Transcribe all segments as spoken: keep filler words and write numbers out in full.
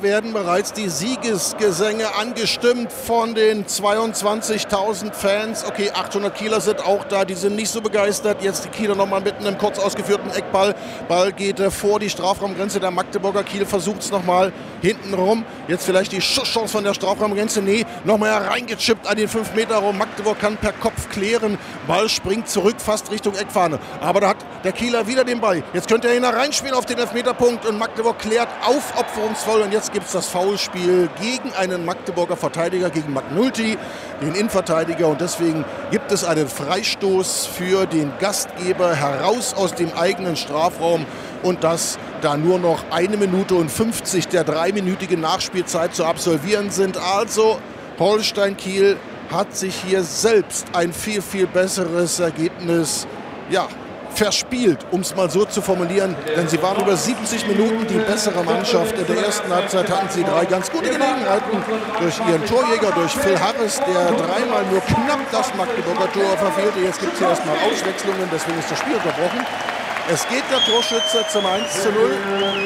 werden bereits die Siegesgesänge angestimmt von den zweiundzwanzigtausend Fans. Okay, achthundert Kieler sind auch da, die sind nicht so begeistert. Jetzt die Kieler nochmal mit einem kurz ausgeführten Eckball. Ball geht äh, vor die Strafraumgrenze der Magdeburger. Kiel versucht es nochmal hinten rum. Jetzt vielleicht die Schusschance von der Strafraumgrenze. Nee, nochmal hereingechippt an den fünf Meter Raum. Magdeburg kann per Kopf klären. Ball springt zurück, fast Richtung Eckfahne. Aber da hat der Kieler wieder den Ball. Jetzt könnte er ihn reinspielen auf den Elfmeterpunkt und Magdeburg klärt aufopferungsvoll. Und jetzt gibt es das Foulspiel gegen einen Magdeburger Verteidiger, gegen McNulty, den Innenverteidiger. Und deswegen gibt es einen Freistoß für den Gastgeber heraus aus dem eigenen Strafraum. Und das da nur noch eine Minute und fünfzig der dreiminütigen Nachspielzeit zu absolvieren sind. Also Holstein Kiel hat sich hier selbst ein viel, viel besseres Ergebnis ja, verspielt, um es mal so zu formulieren. Denn sie waren über siebzig Minuten die bessere Mannschaft. In der ersten Halbzeit hatten sie drei ganz gute Gelegenheiten durch ihren Torjäger, durch Phil Harris, der dreimal nur knapp das Magdeburger Tor verfehlte. Jetzt gibt es hier erstmal Auswechslungen, deswegen ist das Spiel unterbrochen. Es geht der Torschütze zum eins zu null.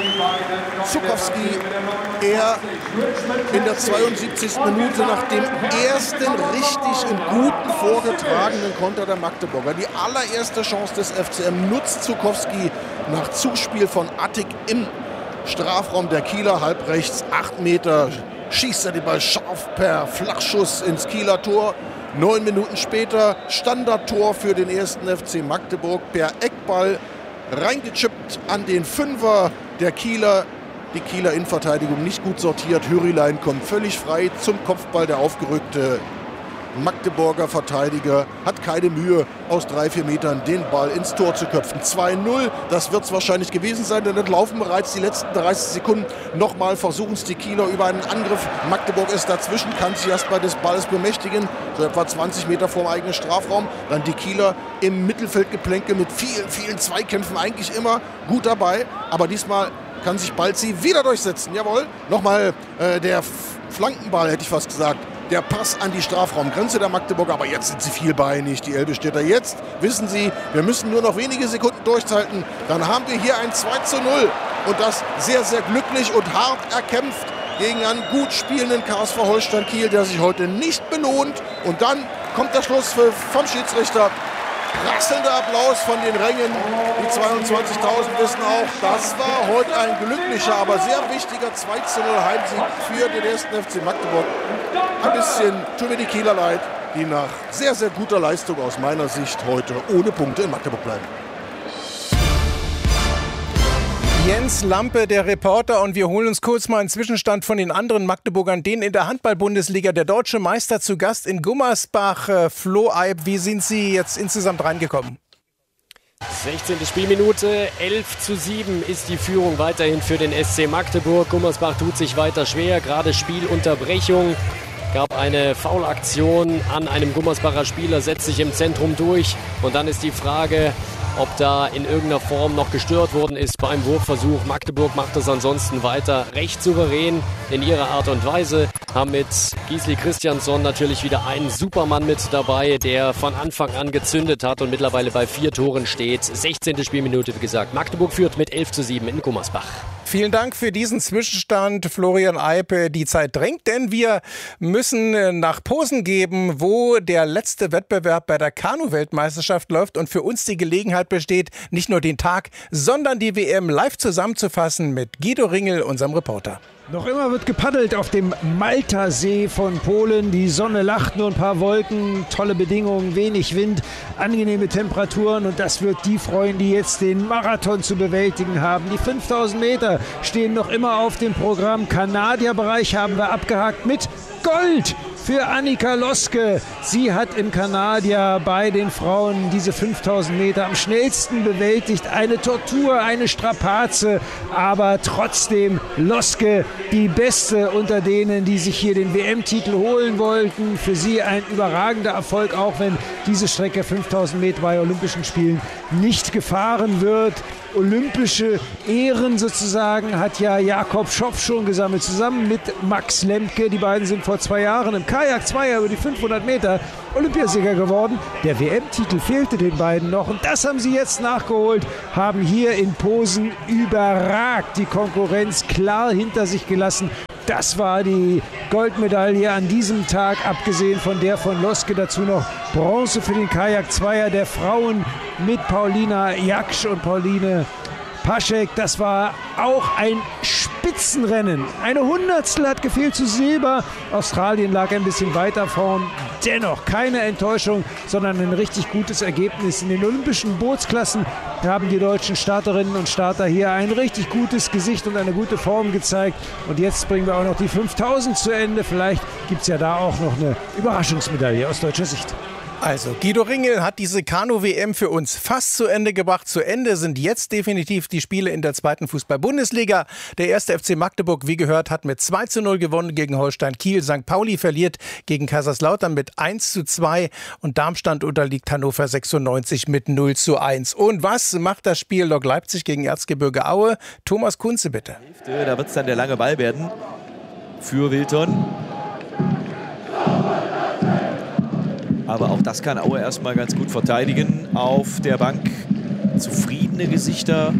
Zukowski, er in der zweiundsiebzigsten Minute nach dem ersten richtig und guten vorgetragenen Konter der Magdeburger. Die allererste Chance des F C M nutzt Zukowski nach Zuspiel von Attig im Strafraum der Kieler, halbrechts, acht Meter, schießt er den Ball scharf per Flachschuss ins Kieler Tor. Neun Minuten später Standardtor für den ersten F C Magdeburg per Eckball. Reingechippt an den Fünfer der Kieler. Die Kieler Innenverteidigung nicht gut sortiert. Hürrilein kommt völlig frei zum Kopfball. Der aufgerückte Magdeburger Verteidiger hat keine Mühe, aus drei, vier Metern den Ball ins Tor zu köpfen. zwei null, das wird es wahrscheinlich gewesen sein, denn dann laufen bereits die letzten dreißig Sekunden. Nochmal versuchen es die Kieler über einen Angriff. Magdeburg ist dazwischen, kann sich erstmal des Balles bemächtigen, so etwa zwanzig Meter vor dem eigenen Strafraum. Dann die Kieler im Mittelfeldgeplänkel mit vielen, vielen Zweikämpfen eigentlich immer gut dabei. Aber diesmal kann sich Balzi wieder durchsetzen. Jawohl, nochmal äh, der Flankenball, hätte ich fast gesagt. Der Pass an die Strafraumgrenze der Magdeburger, aber jetzt sind sie vielbeinig, die Elbestädter. Jetzt wissen sie, wir müssen nur noch wenige Sekunden durchhalten. Dann haben wir hier ein zwei zu null und das sehr, sehr glücklich und hart erkämpft gegen einen gut spielenden K S V Holstein Kiel, der sich heute nicht belohnt. Und dann kommt der Schluss vom Schiedsrichter. Prasselnder Applaus von den Rängen. Die zweiundzwanzigtausend wissen auch, das war heute ein glücklicher, aber sehr wichtiger zwei zu null Heimsieg für den ersten F C Magdeburg. Ein bisschen tut mir die Kieler leid, die nach sehr, sehr guter Leistung aus meiner Sicht heute ohne Punkte in Magdeburg bleiben. Jens Lampe, der Reporter, und wir holen uns kurz mal einen Zwischenstand von den anderen Magdeburgern, denen in der Handball-Bundesliga, der deutsche Meister zu Gast in Gummersbach. Äh, Flo Eib, wie sind Sie jetzt insgesamt reingekommen? sechzehnte Spielminute, elf zu sieben ist die Führung weiterhin für den S C Magdeburg. Gummersbach tut sich weiter schwer, gerade Spielunterbrechung. Gab eine Foulaktion an einem Gummersbacher Spieler, setzt sich im Zentrum durch. Und dann ist die Frage, ob da in irgendeiner Form noch gestört worden ist beim Wurfversuch. Magdeburg macht das ansonsten weiter recht souverän in ihrer Art und Weise. Haben mit Gisli Christiansson natürlich wieder einen Supermann mit dabei, der von Anfang an gezündet hat und mittlerweile bei vier Toren steht. sechzehnte Spielminute, wie gesagt. Magdeburg führt mit elf zu sieben in Gummersbach. Vielen Dank für diesen Zwischenstand, Florian Eib. Die Zeit drängt, denn wir müssen nach Posen geben, wo der letzte Wettbewerb bei der Kanu-Weltmeisterschaft läuft und für uns die Gelegenheit besteht, nicht nur den Tag, sondern die W M live zusammenzufassen mit Guido Ringel, unserem Reporter. Noch immer wird gepaddelt auf dem Malta-See von Polen. Die Sonne lacht, nur ein paar Wolken, tolle Bedingungen, wenig Wind, angenehme Temperaturen. Und das wird die freuen, die jetzt den Marathon zu bewältigen haben. Die fünftausend Meter stehen noch immer auf dem Programm. Kanadierbereich haben wir abgehakt mit Gold für Annika Loske. Sie hat im Kanadier bei den Frauen diese fünftausend Meter am schnellsten bewältigt. Eine Tortur, eine Strapaze, aber trotzdem Loske die Beste unter denen, die sich hier den W M-Titel holen wollten. Für sie ein überragender Erfolg, auch wenn diese Strecke fünftausend Meter bei Olympischen Spielen nicht gefahren wird. Olympische Ehren sozusagen hat ja Jakob Schopf schon gesammelt, zusammen mit Max Lemke. Die beiden sind vor zwei Jahren im Kajak-Zweier über die fünfhundert Meter Olympiasieger geworden. Der W M-Titel fehlte den beiden noch und das haben sie jetzt nachgeholt, haben hier in Posen überragt, die Konkurrenz klar hinter sich gelassen Das war die Goldmedaille an diesem Tag, abgesehen von der von Loske. Dazu noch Bronze für den Kajak-Zweier der Frauen mit Paulina Jaksch und Pauline Paschek. Das war auch ein Spitzenrennen. Eine Hundertstel hat gefehlt zu Silber. Australien lag ein bisschen weiter vorn. Dennoch keine Enttäuschung, sondern ein richtig gutes Ergebnis. In den olympischen Bootsklassen haben die deutschen Starterinnen und Starter hier ein richtig gutes Gesicht und eine gute Form gezeigt. Und jetzt bringen wir auch noch die fünftausend zu Ende. Vielleicht gibt es ja da auch noch eine Überraschungsmedaille aus deutscher Sicht. Also, Guido Ringel hat diese Kanu-W M für uns fast zu Ende gebracht. Zu Ende sind jetzt definitiv die Spiele in der zweiten Fußball-Bundesliga. Der erste F C Magdeburg, wie gehört, hat mit zwei zu null gewonnen gegen Holstein Kiel. Sankt Pauli verliert gegen Kaiserslautern mit eins zu zwei und Darmstadt unterliegt Hannover sechsundneunzig mit null zu eins. Und was macht das Spiel Lok Leipzig gegen Erzgebirge Aue? Thomas Kunze, bitte. Da wird es dann der lange Ball werden für Wilton. Aber auch das kann Aue erstmal ganz gut verteidigen. Auf der Bank zufriedene Gesichter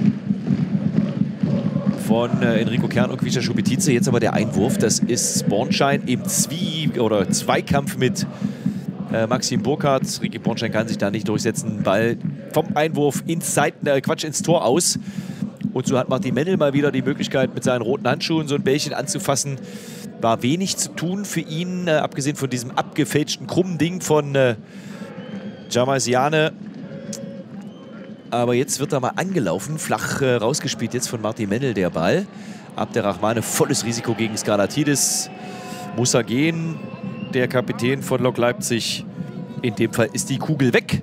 von äh, Enrico Kern und Quisha Schubitice. Jetzt aber der Einwurf. Das ist Bornschein im Zwie- oder Zweikampf mit äh, Maxim Burkhardt. Ricky Bornschein kann sich da nicht durchsetzen. Ball vom Einwurf ins Seiten, äh, Quatsch, ins Tor aus. Und so hat Martin Mendel mal wieder die Möglichkeit, mit seinen roten Handschuhen so ein Bällchen anzufassen. War wenig zu tun für ihn, äh, abgesehen von diesem abgefälschten krummen Ding von äh, Jamasiane. Aber jetzt wird er mal angelaufen, flach äh, rausgespielt jetzt von Martin Mendel der Ball. Abderrahmane, volles Risiko gegen Skarlatidis. Muss er gehen, der Kapitän von Lok Leipzig. In dem Fall ist die Kugel weg.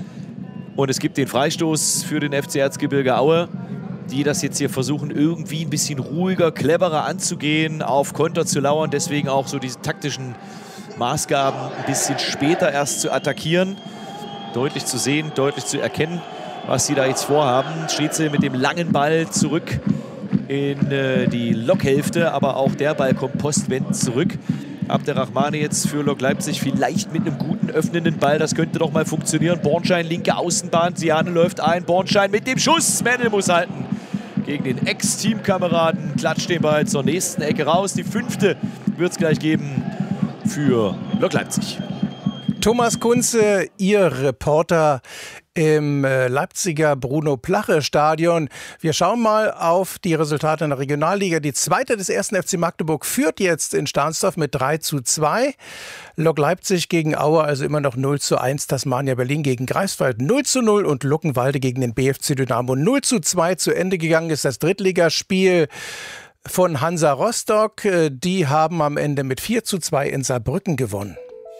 Und es gibt den Freistoß für den F C Erzgebirge Aue, die das jetzt hier versuchen, irgendwie ein bisschen ruhiger, cleverer anzugehen, auf Konter zu lauern. Deswegen auch so diese taktischen Maßgaben ein bisschen später erst zu attackieren. Deutlich zu sehen, deutlich zu erkennen, was sie da jetzt vorhaben. Strietze mit dem langen Ball zurück in äh, die Lokhälfte, aber auch der Ball kommt postwendend zurück. Abderrahmane jetzt für Lok Leipzig, vielleicht mit einem guten öffnenden Ball. Das könnte doch mal funktionieren. Bornschein, linke Außenbahn. Siane läuft ein. Bornschein mit dem Schuss. Mendel muss halten. Gegen den Ex-Teamkameraden. Klatscht den Ball zur nächsten Ecke raus. Die fünfte wird es gleich geben für Lok Leipzig. Thomas Kunze, Ihr Reporter im Leipziger Bruno-Plache-Stadion. Wir schauen mal auf die Resultate in der Regionalliga. Die zweite des ersten F C Magdeburg führt jetzt in Stahnsdorf mit drei zu zwei. Lok Leipzig gegen Aue, also immer noch null zu eins. Tasmania Berlin gegen Greifswald null zu null und Luckenwalde gegen den B F C Dynamo null zu zwei. Zu Ende gegangen ist das Drittligaspiel von Hansa Rostock. Die haben am Ende mit vier zu zwei in Saarbrücken gewonnen.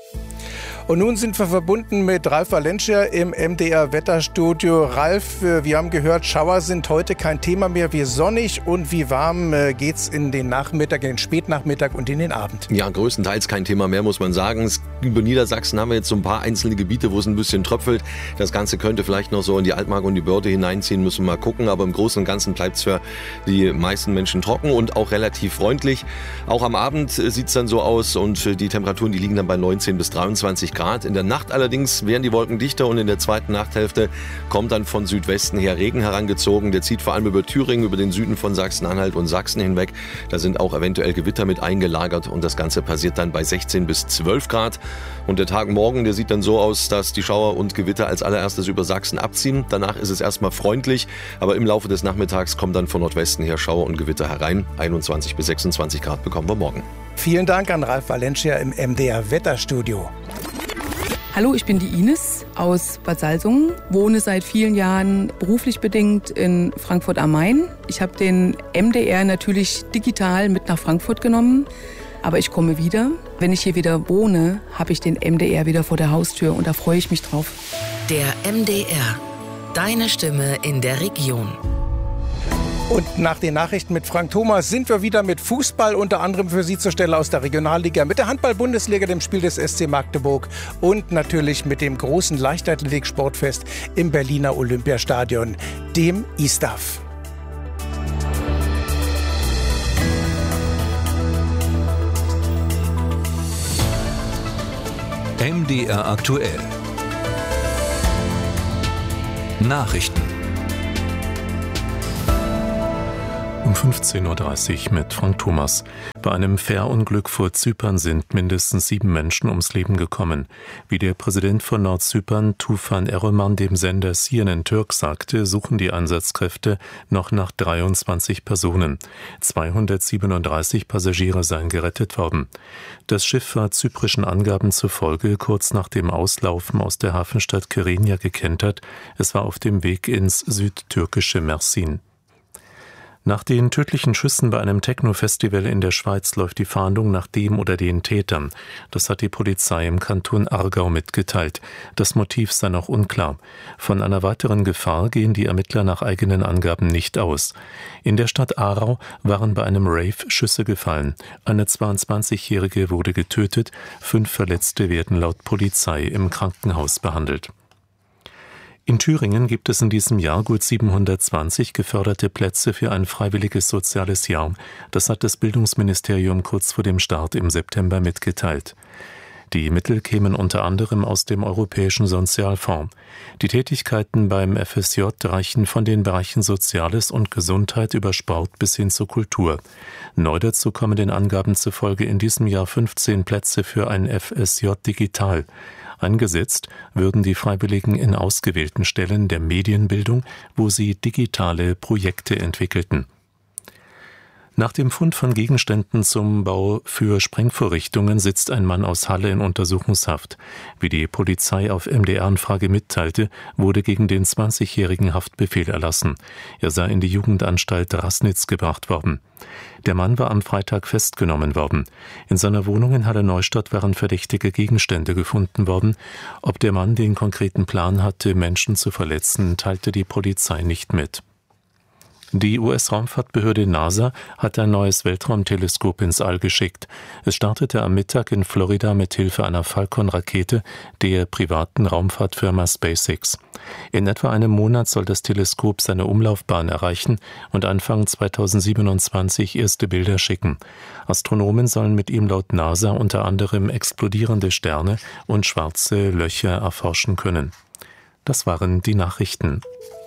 Und nun sind wir verbunden mit Ralf Valencia im M D R-Wetterstudio. Ralf, wir haben gehört, Schauer sind heute kein Thema mehr. Wie sonnig und wie warm geht's in den Nachmittag, in den Spätnachmittag und in den Abend? Ja, größtenteils kein Thema mehr, muss man sagen. Über Niedersachsen haben wir jetzt so ein paar einzelne Gebiete, wo es ein bisschen tröpfelt. Das Ganze könnte vielleicht noch so in die Altmark und die Börde hineinziehen, müssen wir mal gucken. Aber im Großen und Ganzen bleibt es für die meisten Menschen trocken und auch relativ freundlich. Auch am Abend sieht es dann so aus und die Temperaturen, die liegen dann bei neunzehn bis dreiundzwanzig Grad. In der Nacht allerdings werden die Wolken dichter und in der zweiten Nachthälfte kommt dann von Südwesten her Regen herangezogen. Der zieht vor allem über Thüringen, über den Süden von Sachsen-Anhalt und Sachsen hinweg. Da sind auch eventuell Gewitter mit eingelagert und das Ganze passiert dann bei sechzehn bis zwölf Grad. Und der Tag morgen, der sieht dann so aus, dass die Schauer und Gewitter als allererstes über Sachsen abziehen. Danach ist es erstmal freundlich, aber im Laufe des Nachmittags kommen dann von Nordwesten her Schauer und Gewitter herein. einundzwanzig bis sechsundzwanzig Grad bekommen wir morgen. Vielen Dank an Ralf Valencia im M D R-Wetterstudio. Hallo, ich bin die Ines aus Bad Salzungen, wohne seit vielen Jahren beruflich bedingt in Frankfurt am Main. Ich habe den M D R natürlich digital mit nach Frankfurt genommen, aber ich komme wieder. Wenn ich hier wieder wohne, habe ich den M D R wieder vor der Haustür und da freue ich mich drauf. Der M D R, deine Stimme in der Region. Und nach den Nachrichten mit Frank Thomas sind wir wieder mit Fußball, unter anderem für Sie zur Stelle aus der Regionalliga, mit der Handball-Bundesliga, dem Spiel des S C Magdeburg und natürlich mit dem großen Leichtathletik-Sportfest im Berliner Olympiastadion, dem I S T A F. M D R aktuell. Nachrichten. um fünfzehn Uhr dreißig mit Frank Thomas. Bei einem Fährunglück vor Zypern sind mindestens sieben Menschen ums Leben gekommen. Wie der Präsident von Nordzypern, Tufan Eroman, dem Sender C N N Türk sagte, suchen die Einsatzkräfte noch nach dreiundzwanzig Personen. zweihundertsiebenunddreißig Passagiere seien gerettet worden. Das Schiff war zyprischen Angaben zufolge kurz nach dem Auslaufen aus der Hafenstadt Kyrenia gekentert. Es war auf dem Weg ins südtürkische Mersin. Nach den tödlichen Schüssen bei einem Techno-Festival in der Schweiz läuft die Fahndung nach dem oder den Tätern. Das hat die Polizei im Kanton Aargau mitgeteilt. Das Motiv sei noch unklar. Von einer weiteren Gefahr gehen die Ermittler nach eigenen Angaben nicht aus. In der Stadt Aarau waren bei einem Rave Schüsse gefallen. Eine zweiundzwanzigjährige wurde getötet, fünf Verletzte werden laut Polizei im Krankenhaus behandelt. In Thüringen gibt es in diesem Jahr gut siebenhundertzwanzig geförderte Plätze für ein freiwilliges soziales Jahr. Das hat das Bildungsministerium kurz vor dem Start im September mitgeteilt. Die Mittel kämen unter anderem aus dem Europäischen Sozialfonds. Die Tätigkeiten beim F S J reichen von den Bereichen Soziales und Gesundheit über Sport bis hin zur Kultur. Neu dazu kommen den Angaben zufolge in diesem Jahr fünfzehn Plätze für ein F S J digital. Eingesetzt würden die Freiwilligen in ausgewählten Stellen der Medienbildung, wo sie digitale Projekte entwickelten. Nach dem Fund von Gegenständen zum Bau für Sprengvorrichtungen sitzt ein Mann aus Halle in Untersuchungshaft. Wie die Polizei auf M D R-Anfrage mitteilte, wurde gegen den zwanzigjährigen Haftbefehl erlassen. Er sei in die Jugendanstalt Raßnitz gebracht worden. Der Mann war am Freitag festgenommen worden. In seiner Wohnung in Halle-Neustadt waren verdächtige Gegenstände gefunden worden. Ob der Mann den konkreten Plan hatte, Menschen zu verletzen, teilte die Polizei nicht mit. Die U S-Raumfahrtbehörde NASA hat ein neues Weltraumteleskop ins All geschickt. Es startete am Mittag in Florida mit Hilfe einer Falcon-Rakete der privaten Raumfahrtfirma SpaceX. In etwa einem Monat soll das Teleskop seine Umlaufbahn erreichen und Anfang zweitausendsiebenundzwanzig erste Bilder schicken. Astronomen sollen mit ihm laut NASA unter anderem explodierende Sterne und schwarze Löcher erforschen können. Das waren die Nachrichten.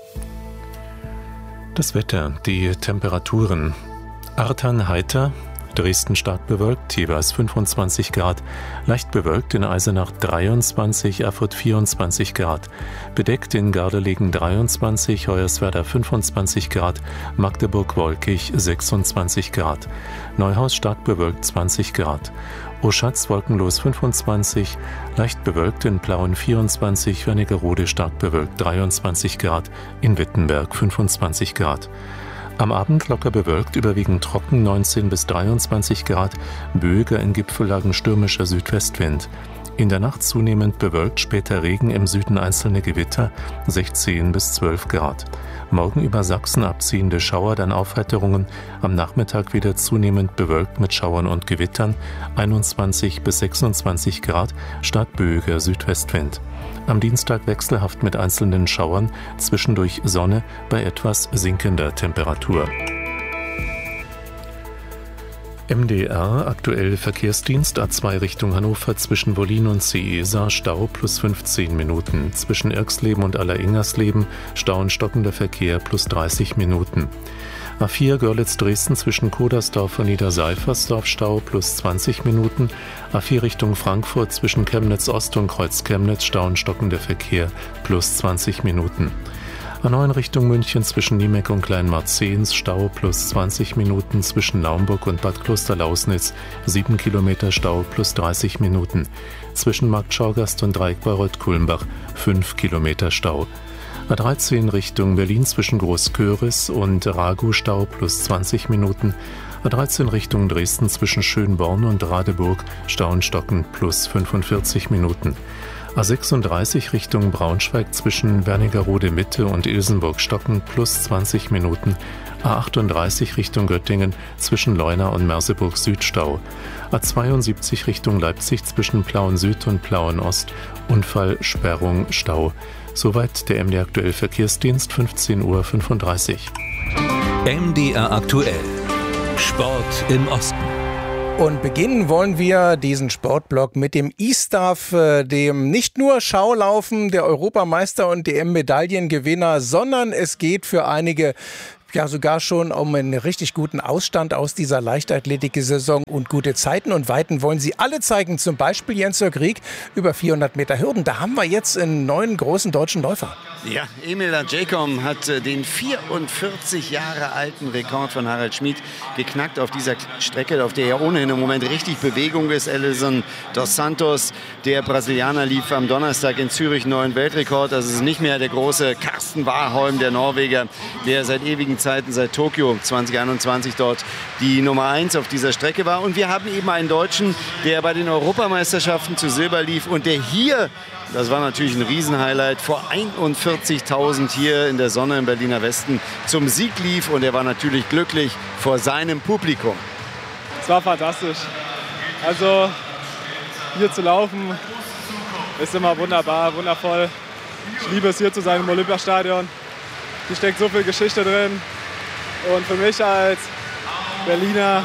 Das Wetter, die Temperaturen. Artern heiter, Dresden stark bewölkt, jeweils fünfundzwanzig Grad. Leicht bewölkt in Eisenach dreiundzwanzig, Erfurt vierundzwanzig Grad. Bedeckt in Gardelegen dreiundzwanzig, Hoyerswerda fünfundzwanzig Grad. Magdeburg wolkig sechsundzwanzig Grad. Neuhaus stark bewölkt zwanzig Grad. Oschatz wolkenlos fünfundzwanzig, leicht bewölkt in Plauen vierundzwanzig, Wernigerode stark bewölkt dreiundzwanzig Grad, in Wittenberg fünfundzwanzig Grad. Am Abend locker bewölkt, überwiegend trocken neunzehn bis dreiundzwanzig Grad, böiger in Gipfellagen stürmischer Südwestwind. In der Nacht zunehmend bewölkt, später Regen, im Süden einzelne Gewitter, sechzehn bis zwölf Grad. Morgen über Sachsen abziehende Schauer, dann Aufheiterungen, am Nachmittag wieder zunehmend bewölkt mit Schauern und Gewittern, einundzwanzig bis sechsundzwanzig Grad, stark böiger Südwestwind. Am Dienstag wechselhaft mit einzelnen Schauern, zwischendurch Sonne bei etwas sinkender Temperatur. M D R, aktuell Verkehrsdienst, A zwei Richtung Hannover zwischen Wollin und Ciesa, Stau plus fünfzehn Minuten. Zwischen Irxleben und Alleringersleben, Stau und stockender Verkehr plus dreißig Minuten. A vier Görlitz-Dresden zwischen Kodersdorf und Niederseifersdorf, Stau plus zwanzig Minuten. A vier Richtung Frankfurt zwischen Chemnitz-Ost und Kreuz-Chemnitz, Stau und stockender Verkehr plus zwanzig Minuten. A neun Richtung München zwischen Niemeck und Kleinmarzens, Stau plus zwanzig Minuten, zwischen Naumburg und Bad Klosterlausnitz, sieben Kilometer Stau plus dreißig Minuten. Zwischen Markt Schaugasst und Dreieck Bayreuth-Kulmbach, fünf Kilometer Stau. A dreizehn Richtung Berlin zwischen Großköris und Raguh, Stau plus zwanzig Minuten. A dreizehn Richtung Dresden zwischen Schönborn und Radeburg, Stau und Stocken plus fünfundvierzig Minuten. A sechsunddreißig Richtung Braunschweig zwischen Wernigerode Mitte und Ilsenburg-Stocken plus zwanzig Minuten. A achtunddreißig Richtung Göttingen zwischen Leuna und Merseburg Süd, Stau. A zweiundsiebzig Richtung Leipzig zwischen Plauen Süd und Plauen Ost, Unfall, Sperrung, Stau. Soweit der M D R aktuell Verkehrsdienst, fünfzehn Uhr fünfunddreißig. M D R aktuell. Sport im Osten. Und beginnen wollen wir diesen Sportblock mit dem E-Staff, dem nicht nur Schaulaufen der Europameister und D M-Medaillengewinner, sondern es geht für einige ja sogar schon um einen richtig guten Ausstand aus dieser Leichtathletik-Saison und gute Zeiten und Weiten wollen sie alle zeigen. Zum Beispiel Jens-Jörg Rieck über vierhundert Meter Hürden. Da haben wir jetzt einen neuen großen deutschen Läufer. Ja, Emil Jacom hat den vierundvierzig Jahre alten Rekord von Harald Schmid geknackt auf dieser Strecke, auf der ja ohnehin im Moment richtig Bewegung ist. Elison dos Santos, der Brasilianer, lief am Donnerstag in Zürich einen neuen Weltrekord. Das ist nicht mehr der große Karsten Warholm, der Norweger, der seit ewigen Zeiten, seit Tokio zwanzig einundzwanzig dort die Nummer eins auf dieser Strecke war. Und wir haben eben einen Deutschen, der bei den Europameisterschaften zu Silber lief und der hier, das war natürlich ein Riesenhighlight, vor einundvierzigtausend hier in der Sonne im Berliner Westen zum Sieg lief. Und er war natürlich glücklich vor seinem Publikum. Es war fantastisch. Also hier zu laufen ist immer wunderbar, wundervoll. Ich liebe es, hier zu sein im Olympiastadion. Hier steckt so viel Geschichte drin. Und für mich als Berliner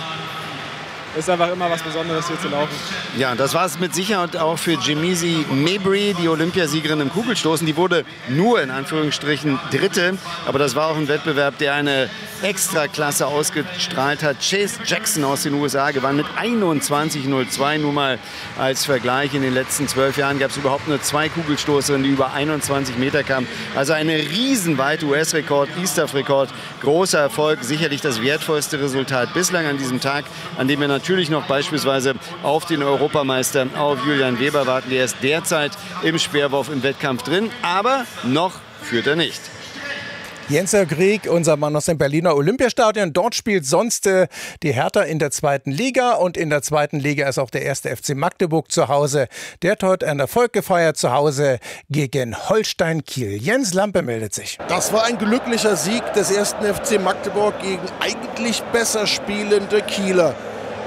ist einfach immer was Besonderes, hier zu laufen. Ja, das war es mit Sicherheit auch für Jemisi Mabry, die Olympiasiegerin im Kugelstoßen. Die wurde nur in Anführungsstrichen Dritte, aber das war auch ein Wettbewerb, der eine Extraklasse ausgestrahlt hat. Chase Jackson aus den U S A gewann mit einundzwanzig null zwei. Nur mal als Vergleich, in den letzten zwölf Jahren gab es überhaupt nur zwei Kugelstoßerinnen, die über einundzwanzig Meter kamen. Also eine riesenweite U S-Rekord, ISTAF-Rekord, großer Erfolg, sicherlich das wertvollste Resultat bislang an diesem Tag, an dem wir natürlich noch beispielsweise auf den Europameister, auf Julian Weber warten. Der ist derzeit im Speerwurf im Wettkampf drin, aber noch führt er nicht. Jens-Jörg Rieck, unser Mann aus dem Berliner Olympiastadion. Dort spielt sonst äh, die Hertha in der zweiten Liga. Und in der zweiten Liga ist auch der erste F C Magdeburg zu Hause. Der hat heute einen Erfolg gefeiert zu Hause gegen Holstein Kiel. Jens Lampe meldet sich. Das war ein glücklicher Sieg des ersten F C Magdeburg gegen eigentlich besser spielende Kieler.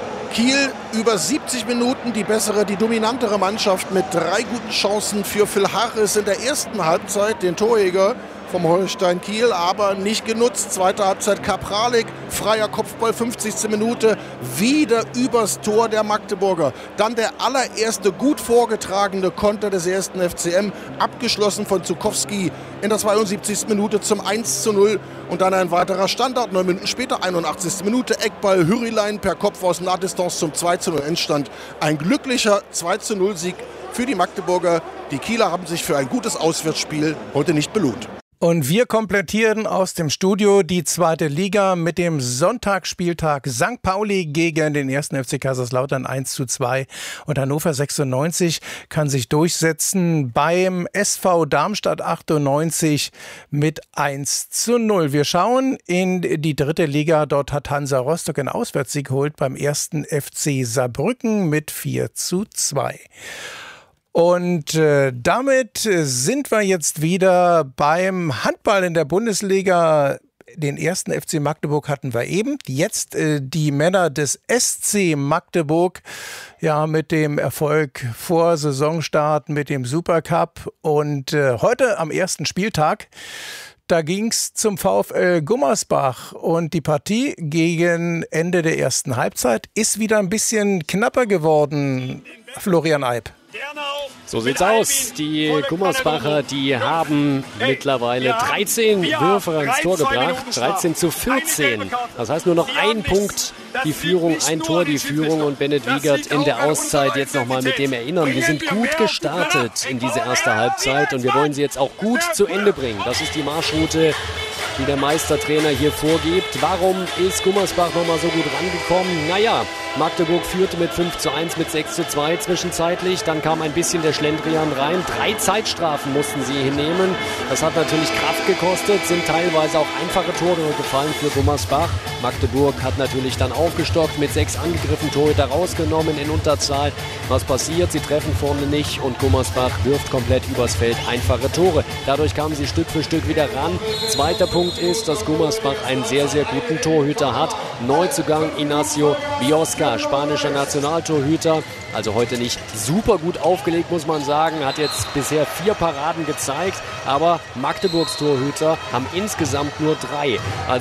Kiel über siebzig Minuten die bessere, die dominantere Mannschaft mit drei guten Chancen für Phil Harris in der ersten Halbzeit, den Torjäger vom Holstein Kiel, aber nicht genutzt. Zweite Halbzeit Kapralik, freier Kopfball, fünfzigste Minute, wieder übers Tor der Magdeburger. Dann der allererste gut vorgetragene Konter des ersten F C M, abgeschlossen von Zukowski in der zweiundsiebzigsten Minute zum eins zu null. Und dann ein weiterer Standard, neun Minuten später, einundachtzigste Minute, Eckball Hürrilein per Kopf aus Nahdistanz zum zwei zu null Endstand. Ein glücklicher zwei zu null Sieg für die Magdeburger. Die Kieler haben sich für ein gutes Auswärtsspiel heute nicht belohnt. Und wir komplettieren aus dem Studio die zweite Liga mit dem Sonntagsspieltag. Sankt Pauli gegen den ersten F C Kaiserslautern eins zu zwei. Und Hannover sechsundneunzig kann sich durchsetzen beim S V Darmstadt achtundneunzig mit eins zu null. Wir schauen in die dritte Liga. Dort hat Hansa Rostock einen Auswärtssieg geholt beim ersten F C Saarbrücken mit vier zu zwei. Und äh, damit sind wir jetzt wieder beim Handball in der Bundesliga. Den ersten F C Magdeburg hatten wir eben. Jetzt äh, die Männer des S C Magdeburg, ja, mit dem Erfolg vor Saisonstart mit dem Supercup. Und äh, heute am ersten Spieltag, da ging's zum VfL Gummersbach. Und die Partie gegen Ende der ersten Halbzeit ist wieder ein bisschen knapper geworden, Florian Eib. So sieht's aus. Die Gummersbacher, die haben mittlerweile dreizehn Würfe ans Tor gebracht. dreizehn zu vierzehn. Das heißt nur noch ein Punkt die Führung, ein Tor die Führung. Und Bennett Wiegert in der Auszeit jetzt nochmal mit dem Erinnern. Wir sind gut gestartet in diese erste Halbzeit und wir wollen sie jetzt auch gut zu Ende bringen. Das ist die Marschroute, die der Meistertrainer hier vorgibt. Warum ist Gummersbach nochmal so gut rangekommen? Naja, Magdeburg führte mit fünf zu eins, mit sechs zu zwei zwischenzeitlich. Dann kam ein bisschen der Schlendrian rein. Drei Zeitstrafen mussten sie hinnehmen. Das hat natürlich Kraft gekostet, sind teilweise auch einfache Tore gefallen für Gummersbach. Magdeburg hat natürlich dann aufgestockt, mit sechs angegriffen, Torhüter rausgenommen in Unterzahl. Was passiert? Sie treffen vorne nicht und Gummersbach wirft komplett übers Feld einfache Tore. Dadurch kamen sie Stück für Stück wieder ran. Zweiter Punkt ist, dass Gummersbach einen sehr, sehr guten Torhüter hat. Neuzugang Ignacio Biosca, spanischer Nationaltorhüter. Also heute nicht super gut aufgelegt, muss man sagen. Hat jetzt bisher vier Paraden gezeigt. Aber Magdeburgs Torhüter haben insgesamt nur drei. Also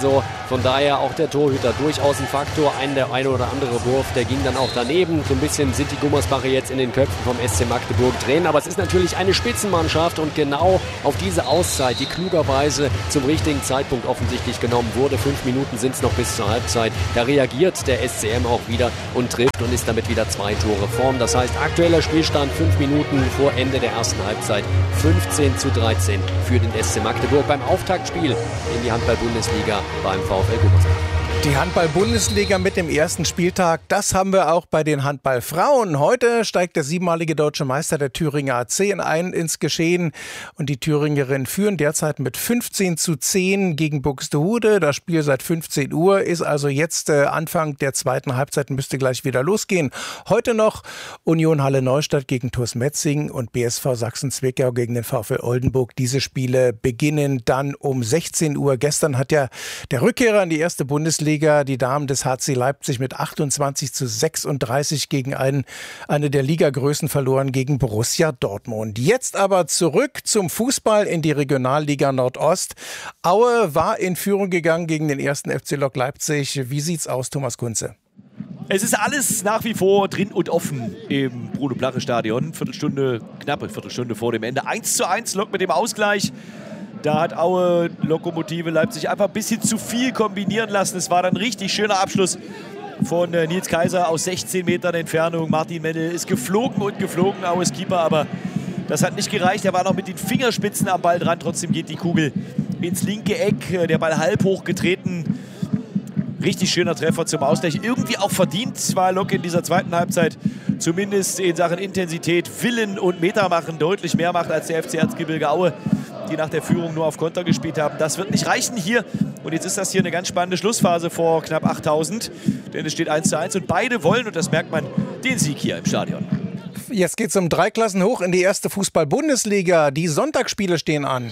Von daher auch der Torhüter durchaus ein Faktor. Ein, der eine oder andere Wurf, der ging dann auch daneben. So ein bisschen sind die Gummersbacher jetzt in den Köpfen vom S C Magdeburg drin. Aber es ist natürlich eine Spitzenmannschaft und genau auf diese Auszeit, die klugerweise zum richtigen Zeitpunkt offensichtlich genommen wurde. Fünf Minuten sind es noch bis zur Halbzeit. Da reagiert der S C M auch wieder und trifft und ist damit wieder zwei Tore vorn. Das heißt, aktueller Spielstand fünf Minuten vor Ende der ersten Halbzeit. fünfzehn zu dreizehn für den S C Magdeburg beim Auftaktspiel in die Handball-Bundesliga beim VfL Gummersbach. Die Handball-Bundesliga mit dem ersten Spieltag, das haben wir auch bei den Handballfrauen. Heute steigt der siebenmalige deutsche Meister der Thüringer A C ein ins Geschehen. Und die Thüringerinnen führen derzeit mit fünfzehn zu zehn gegen Buxtehude. Das Spiel seit fünfzehn Uhr ist also jetzt äh, Anfang der zweiten Halbzeit, müsste gleich wieder losgehen. Heute noch Union Halle Neustadt gegen TuS Metzingen und B S V Sachsen-Zwickau gegen den VfL Oldenburg. Diese Spiele beginnen dann um sechzehn Uhr. Gestern hat ja der Rückkehrer in die erste Bundesliga, die Damen des H C Leipzig, mit achtundzwanzig zu sechsunddreißig gegen einen, eine der Ligagrößen verloren, gegen Borussia Dortmund. Jetzt aber zurück zum Fußball in die Regionalliga Nordost. Aue war in Führung gegangen gegen den ersten F C Lok Leipzig. Wie sieht's aus, Thomas Kunze? Es ist alles nach wie vor drin und offen im Bruno-Plache-Stadion. Viertelstunde, knappe Viertelstunde vor dem Ende. eins zu eins Lok mit dem Ausgleich. Da hat Aue Lokomotive Leipzig einfach ein bisschen zu viel kombinieren lassen. Es war dann ein richtig schöner Abschluss von äh, Nils Kaiser aus sechzehn Metern Entfernung. Martin Mendel ist geflogen und geflogen, Aues Keeper, aber das hat nicht gereicht. Er war noch mit den Fingerspitzen am Ball dran. Trotzdem geht die Kugel ins linke Eck. Der Ball halb hoch getreten. Richtig schöner Treffer zum Ausgleich. Irgendwie auch verdient war Lok in dieser zweiten Halbzeit. Zumindest in Sachen Intensität, Willen und Meter machen deutlich mehr macht als der F C Erzgebirge Aue, die nach der Führung nur auf Konter gespielt haben. Das wird nicht reichen hier. Und jetzt ist das hier eine ganz spannende Schlussphase vor knapp achttausend. Denn es steht eins zu eins und beide wollen, und das merkt man, den Sieg hier im Stadion. Jetzt geht es um drei Klassen hoch in die erste Fußball-Bundesliga. Die Sonntagsspiele stehen an.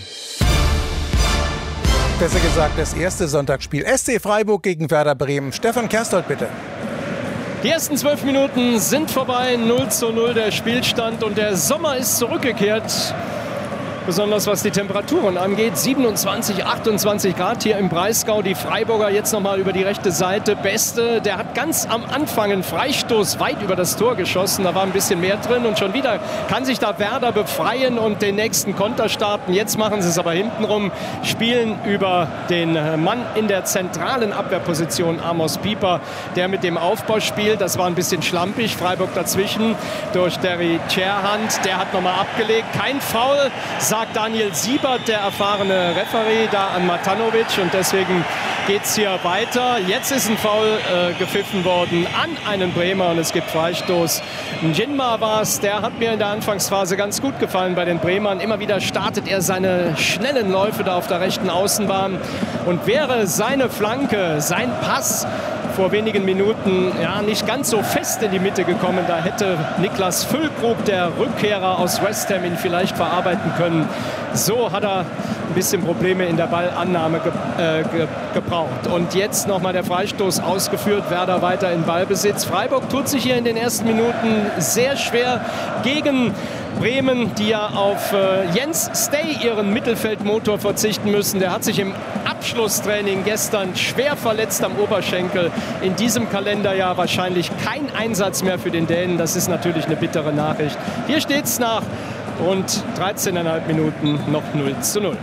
Besser gesagt, das erste Sonntagsspiel. S C Freiburg gegen Werder Bremen. Stefan Kerstold, bitte. Die ersten zwölf Minuten sind vorbei. null zu null der Spielstand und der Sommer ist zurückgekehrt. Besonders was die Temperaturen angeht. siebenundzwanzig, achtundzwanzig Grad hier im Breisgau. Die Freiburger jetzt nochmal über die rechte Seite. Beste, der hat ganz am Anfang einen Freistoß weit über das Tor geschossen. Da war ein bisschen mehr drin und schon wieder kann sich da Werder befreien und den nächsten Konter starten. Jetzt machen sie es aber hintenrum. Spielen über den Mann in der zentralen Abwehrposition, Amos Pieper, der mit dem Aufbau spielt. Das war ein bisschen schlampig. Freiburg dazwischen durch Derry Cherhand. Der hat nochmal abgelegt. Kein Foul, sagt Daniel Siebert, der erfahrene Referee, da an Matanovic, und deswegen geht es hier weiter. Jetzt ist ein Foul äh, gepfiffen worden an einen Bremer und es gibt Freistoß. Njinma war es, der hat mir in der Anfangsphase ganz gut gefallen bei den Bremern. Immer wieder startet er seine schnellen Läufe da auf der rechten Außenbahn, und wäre seine Flanke, sein Pass vor wenigen Minuten ja nicht ganz so fest in die Mitte gekommen, da hätte Niklas Füllkrug, der Rückkehrer aus West Ham, ihn vielleicht verarbeiten können. So hat er ein bisschen Probleme in der Ballannahme ge äh, ge gebraucht. Und jetzt nochmal der Freistoß ausgeführt. Werder weiter in Ballbesitz. Freiburg tut sich hier in den ersten Minuten sehr schwer gegen Bremen, die ja auf äh, Jens Stay, ihren Mittelfeldmotor, verzichten müssen. Der hat sich im Abschlusstraining gestern schwer verletzt am Oberschenkel. In diesem Kalenderjahr wahrscheinlich kein Einsatz mehr für den Dänen. Das ist natürlich eine bittere Nachricht. Hier steht es nach rund dreizehneinhalb Minuten noch null zu null.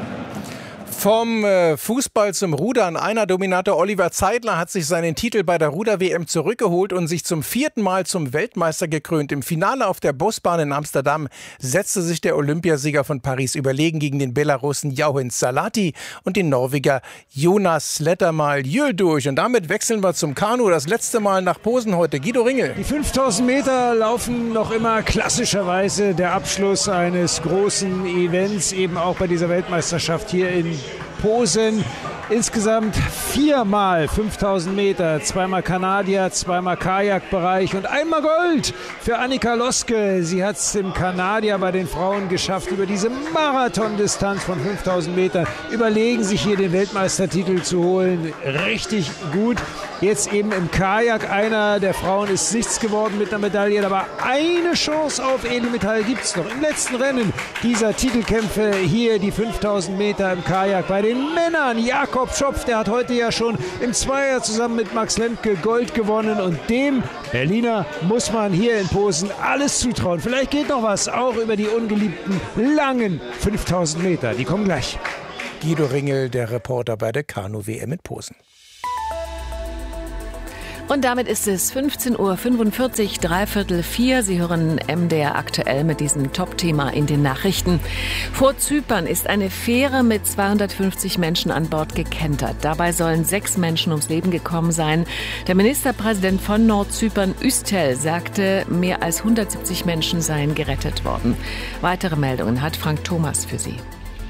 Vom Fußball zum Rudern. Einer Dominator Oliver Zeidler hat sich seinen Titel bei der Ruder-W M zurückgeholt und sich zum vierten Mal zum Weltmeister gekrönt. Im Finale auf der Busbahn in Amsterdam setzte sich der Olympiasieger von Paris überlegen gegen den Belarussen Jauhin Salati und den Norweger Jonas Lettermal-Jöl durch. Und damit wechseln wir zum Kanu. Das letzte Mal nach Posen heute. Guido Ringel. Die fünftausend Meter laufen noch immer klassischerweise der Abschluss eines großen Events, eben auch bei dieser Weltmeisterschaft hier in Posen. Insgesamt viermal fünftausend Meter, zweimal Kanadier, zweimal Kajakbereich und einmal Gold für Annika Loske. Sie hat es im Kanadier bei den Frauen geschafft, über diese Marathondistanz von fünftausend Metern überlegen, sich hier den Weltmeistertitel zu holen. Richtig gut. Jetzt eben im Kajak. Einer der Frauen ist nichts geworden mit einer Medaille, aber eine Chance auf Edelmetall gibt es noch. Im letzten Rennen dieser Titelkämpfe hier die fünftausend Meter im Kajak bei den Männern. Jakob Jakob Schopf, der hat heute ja schon im Zweier zusammen mit Max Lemke Gold gewonnen und dem Berliner muss man hier in Posen alles zutrauen. Vielleicht geht noch was, auch über die ungeliebten langen fünftausend Meter. Die kommen gleich. Guido Ringel, der Reporter bei der Kanu-W M in Posen. Und damit ist es fünfzehn Uhr fünfundvierzig, dreiviertel vier. Sie hören M D R aktuell mit diesem Top-Thema in den Nachrichten. Vor Zypern ist eine Fähre mit zweihundertfünfzig Menschen an Bord gekentert. Dabei sollen sechs Menschen ums Leben gekommen sein. Der Ministerpräsident von Nordzypern, Üstel, sagte, mehr als hundertsiebzig Menschen seien gerettet worden. Weitere Meldungen hat Frank Thomas für Sie.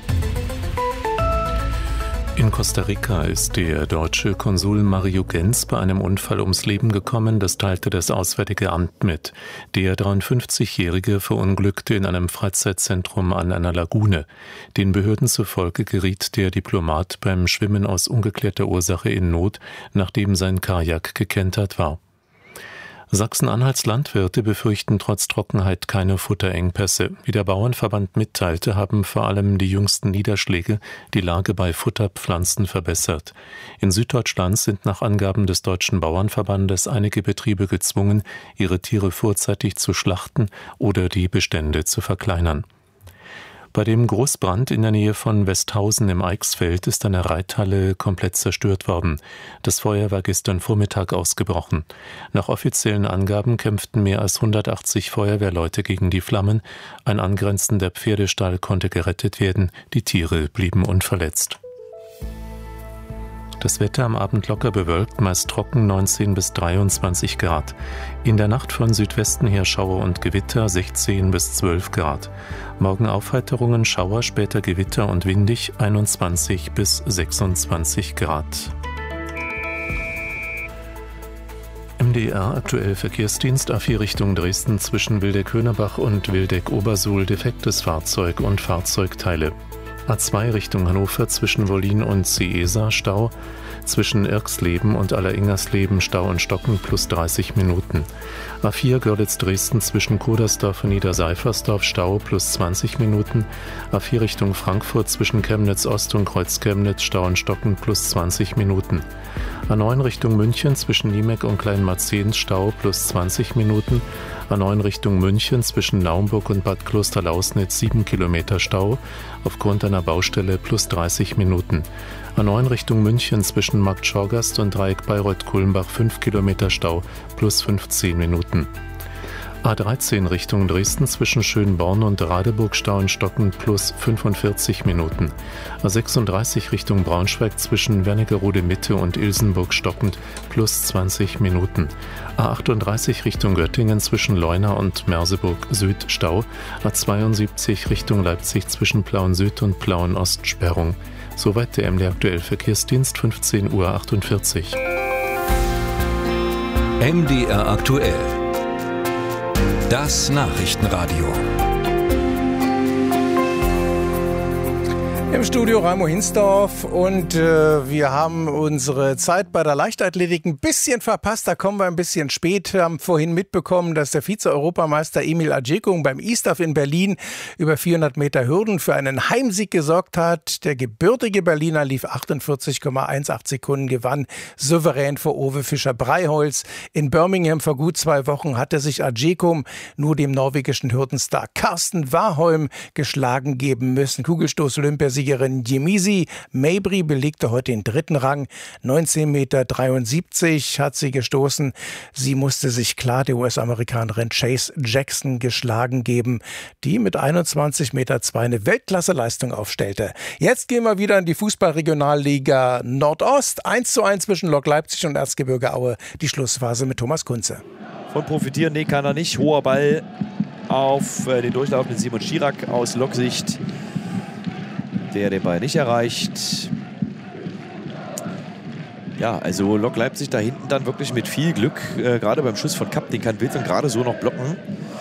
In Costa Rica ist der deutsche Konsul Mario Gens bei einem Unfall ums Leben gekommen, das teilte das Auswärtige Amt mit. Der dreiundfünfzigjährige verunglückte in einem Freizeitzentrum an einer Lagune. Den Behörden zufolge geriet der Diplomat beim Schwimmen aus ungeklärter Ursache in Not, nachdem sein Kajak gekentert war. Sachsen-Anhalts Landwirte befürchten trotz Trockenheit keine Futterengpässe. Wie der Bauernverband mitteilte, haben vor allem die jüngsten Niederschläge die Lage bei Futterpflanzen verbessert. In Süddeutschland sind nach Angaben des Deutschen Bauernverbandes einige Betriebe gezwungen, ihre Tiere vorzeitig zu schlachten oder die Bestände zu verkleinern. Bei dem Großbrand in der Nähe von Westhausen im Eichsfeld ist eine Reithalle komplett zerstört worden. Das Feuer war gestern Vormittag ausgebrochen. Nach offiziellen Angaben kämpften mehr als hundertachtzig Feuerwehrleute gegen die Flammen. Ein angrenzender Pferdestall konnte gerettet werden. Die Tiere blieben unverletzt. Das Wetter am Abend locker bewölkt, meist trocken, neunzehn bis dreiundzwanzig Grad. In der Nacht von Südwesten her Schauer und Gewitter, sechzehn bis zwölf Grad. Morgen Aufheiterungen, Schauer, später Gewitter und windig, einundzwanzig bis sechsundzwanzig Grad. M D R aktuell Verkehrsdienst A vier Richtung Dresden zwischen Wildeck-Hönerbach und Wildeck-Obersuhl defektes Fahrzeug und Fahrzeugteile. A zwei Richtung Hannover zwischen Wollin und Ciesa Stau, zwischen Irxleben und Alleringersleben Stau und Stocken plus dreißig Minuten. A vier Görlitz-Dresden zwischen Kodersdorf und Niederseifersdorf Stau plus zwanzig Minuten. A vier Richtung Frankfurt zwischen Chemnitz Ost und Kreuz-Chemnitz Stau und Stocken plus zwanzig Minuten. A neun Richtung München zwischen Niemeck und Kleinmarzehn Stau plus zwanzig Minuten. A neun Richtung München zwischen Naumburg und Bad Klosterlausnitz sieben Kilometer Stau, aufgrund einer Baustelle plus dreißig Minuten. A neun Richtung München zwischen Markt Schorgast und Dreieck Bayreuth-Kulmbach fünf Kilometer Stau plus fünfzehn Minuten. A dreizehn Richtung Dresden zwischen Schönborn und Radeburg Stau und Stocken plus fünfundvierzig Minuten. A sechsunddreißig Richtung Braunschweig zwischen Wernigerode Mitte und Ilsenburg stockend plus zwanzig Minuten. A achtunddreißig Richtung Göttingen zwischen Leuna und Merseburg Süd Stau. A zweiundsiebzig Richtung Leipzig zwischen Plauen Süd und Plauen Ost Sperrung. Soweit der M D R aktuell Verkehrsdienst, fünfzehn Uhr achtundvierzig. M D R aktuell. Das Nachrichtenradio. Im Studio Raimo Hinsdorf und äh, wir haben unsere Zeit bei der Leichtathletik ein bisschen verpasst, da kommen wir ein bisschen spät. Wir haben vorhin mitbekommen, dass der Vize-Europameister Emil Adjekung beim I S T A F in Berlin über vierhundert Meter Hürden für einen Heimsieg gesorgt hat. Der gebürtige Berliner lief achtundvierzig Komma achtzehn Sekunden, gewann souverän vor Ove Fischer-Breiholz. In Birmingham vor gut zwei Wochen hatte sich Adjekung nur dem norwegischen Hürdenstar Karsten Warholm geschlagen geben müssen. Kugelstoß-Olympiasiegerin Jemisi Mabry belegte heute den dritten Rang. neunzehn Komma dreiundsiebzig Meter hat sie gestoßen. Sie musste sich klar der U S-Amerikanerin Chase Jackson geschlagen geben, die mit einundzwanzig Komma zwei Meter eine Weltklasseleistung aufstellte. Jetzt gehen wir wieder in die Fußball-Regionalliga Nordost. eins zu eins zwischen Lok Leipzig und Erzgebirge Aue. Die Schlussphase mit Thomas Kunze. Von profitieren, nee, kann er nicht. Hoher Ball auf den durchlaufenden Simon Schirak aus Lok-Sicht. Der den Ball nicht erreicht. Ja, also Lok Leipzig da hinten dann wirklich mit viel Glück, äh, gerade beim Schuss von Kapp, den kann Wildmann gerade so noch blocken.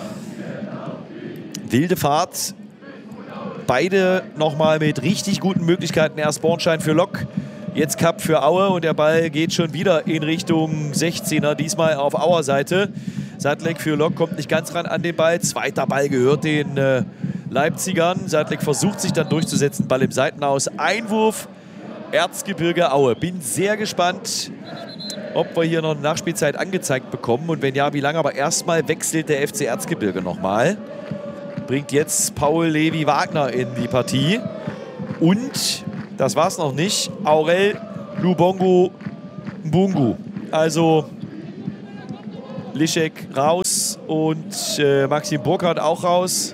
Wilde Fahrt. Beide nochmal mit richtig guten Möglichkeiten. Erst Bornstein für Lok, jetzt Kapp für Aue und der Ball geht schon wieder in Richtung sechzehner, diesmal auf Auer Seite. Sadlek für Lok kommt nicht ganz ran an den Ball. Zweiter Ball gehört den äh, Leipzigern. Sadlek versucht sich dann durchzusetzen. Ball im Seitenaus. Einwurf Erzgebirge Aue. Bin sehr gespannt, ob wir hier noch eine Nachspielzeit angezeigt bekommen. Und wenn ja, wie lange. Aber erstmal wechselt der F C Erzgebirge nochmal. Bringt jetzt Paul Levi Wagner in die Partie. Und, das war's noch nicht, Aurel Lubongo Mbungu. Also Lischek raus und äh, Maxim Burkhardt auch raus.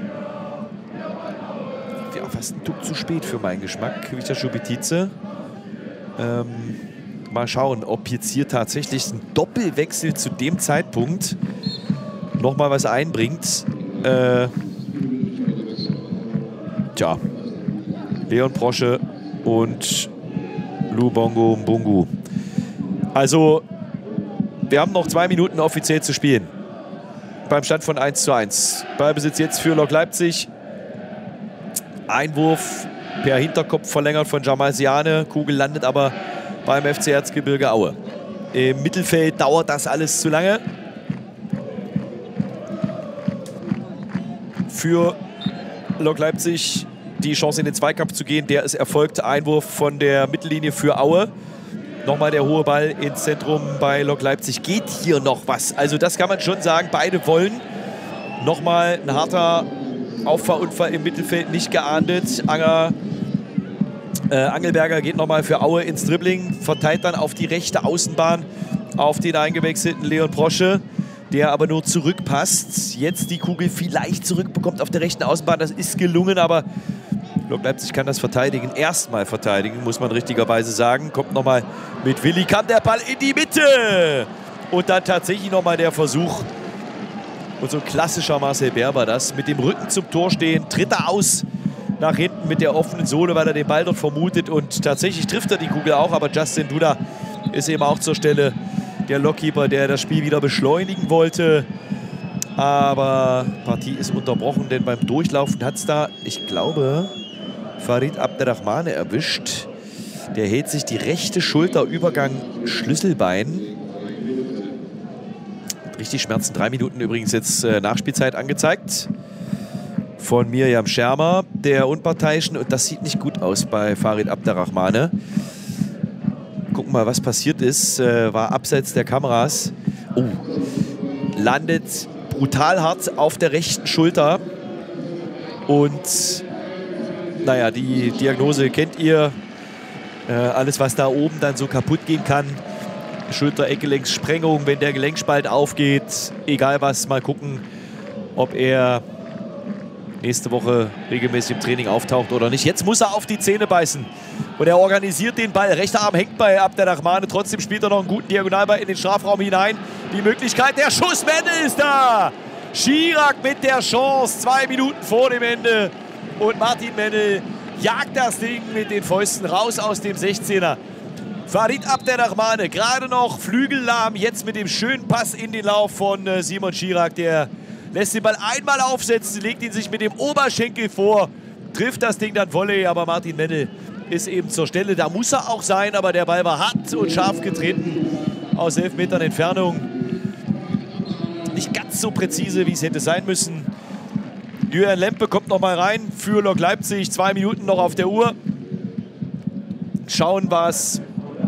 Ja, fast ein Tuck zu spät für meinen Geschmack. Kwiatkowski Szubitice. Ähm, mal schauen, ob jetzt hier tatsächlich ein Doppelwechsel zu dem Zeitpunkt nochmal was einbringt. Äh, tja, Leon Prosche und Lubongo Mbungu. Also, wir haben noch zwei Minuten offiziell zu spielen. Beim Stand von eins zu eins. Ballbesitz jetzt für Lok Leipzig. Einwurf per Hinterkopf verlängert von Jamal Siane. Kugel landet aber beim F C Erzgebirge Aue. Im Mittelfeld dauert das alles zu lange. Für Lok Leipzig die Chance in den Zweikampf zu gehen. Der ist erfolgt. Einwurf von der Mittellinie für Aue. Nochmal der hohe Ball ins Zentrum bei Lok Leipzig. Geht hier noch was? Also das kann man schon sagen. Beide wollen. Nochmal ein harter Auffahrunfall im Mittelfeld, nicht geahndet. Anger, äh, Angelberger geht nochmal für Aue ins Dribbling. Verteilt dann auf die rechte Außenbahn auf den eingewechselten Leon Prosche, der aber nur zurückpasst. Jetzt die Kugel vielleicht zurückbekommt auf der rechten Außenbahn. Das ist gelungen, aber Lok Leipzig kann das verteidigen. Erstmal verteidigen, muss man richtigerweise sagen. Kommt nochmal mit Willi, kam der Ball in die Mitte. Und dann tatsächlich nochmal der Versuch. Und so ein klassischer Marcel Bär war das. Mit dem Rücken zum Tor stehen, tritt er aus nach hinten mit der offenen Sohle, weil er den Ball dort vermutet. Und tatsächlich trifft er die Kugel auch. Aber Justin Duda ist eben auch zur Stelle. Der Lokkeeper, der das Spiel wieder beschleunigen wollte. Aber die Partie ist unterbrochen, denn beim Durchlaufen hat es da, ich glaube, Farid Abderrahmane erwischt. Der hält sich die rechte Schulter, Übergang Schlüsselbein. Richtig Schmerzen. Drei Minuten übrigens jetzt äh, Nachspielzeit angezeigt. Von Mirjam Schermer, der Unparteiischen. Und das sieht nicht gut aus bei Farid Abderrahmane. Gucken mal, was passiert ist. Äh, war abseits der Kameras. Oh, landet brutal hart auf der rechten Schulter. Und naja, die Diagnose kennt ihr. Äh, alles, was da oben dann so kaputt gehen kann. Schulter-Eckgelenkssprengung, wenn der Gelenkspalt aufgeht. Egal was, mal gucken, ob er nächste Woche regelmäßig im Training auftaucht oder nicht. Jetzt muss er auf die Zähne beißen. Und er organisiert den Ball. Rechter Arm hängt bei Abderrahmane. Trotzdem spielt er noch einen guten Diagonalball in den Strafraum hinein. Die Möglichkeit, der Schuss, Mendel ist da. Chirac mit der Chance. Zwei Minuten vor dem Ende. Und Martin Mendel jagt das Ding mit den Fäusten raus aus dem sechzehner. Farid Abderrahmane, gerade noch flügellahm, jetzt mit dem schönen Pass in den Lauf von äh, Simon Chirac. Der lässt den Ball einmal aufsetzen, legt ihn sich mit dem Oberschenkel vor, trifft das Ding dann Volley, aber Martin Mendel ist eben zur Stelle. Da muss er auch sein, aber der Ball war hart und scharf getreten aus elf Metern Entfernung. Nicht ganz so präzise, wie es hätte sein müssen. Julian Lempe kommt noch mal rein für Lok Leipzig. Zwei Minuten noch auf der Uhr. Schauen, was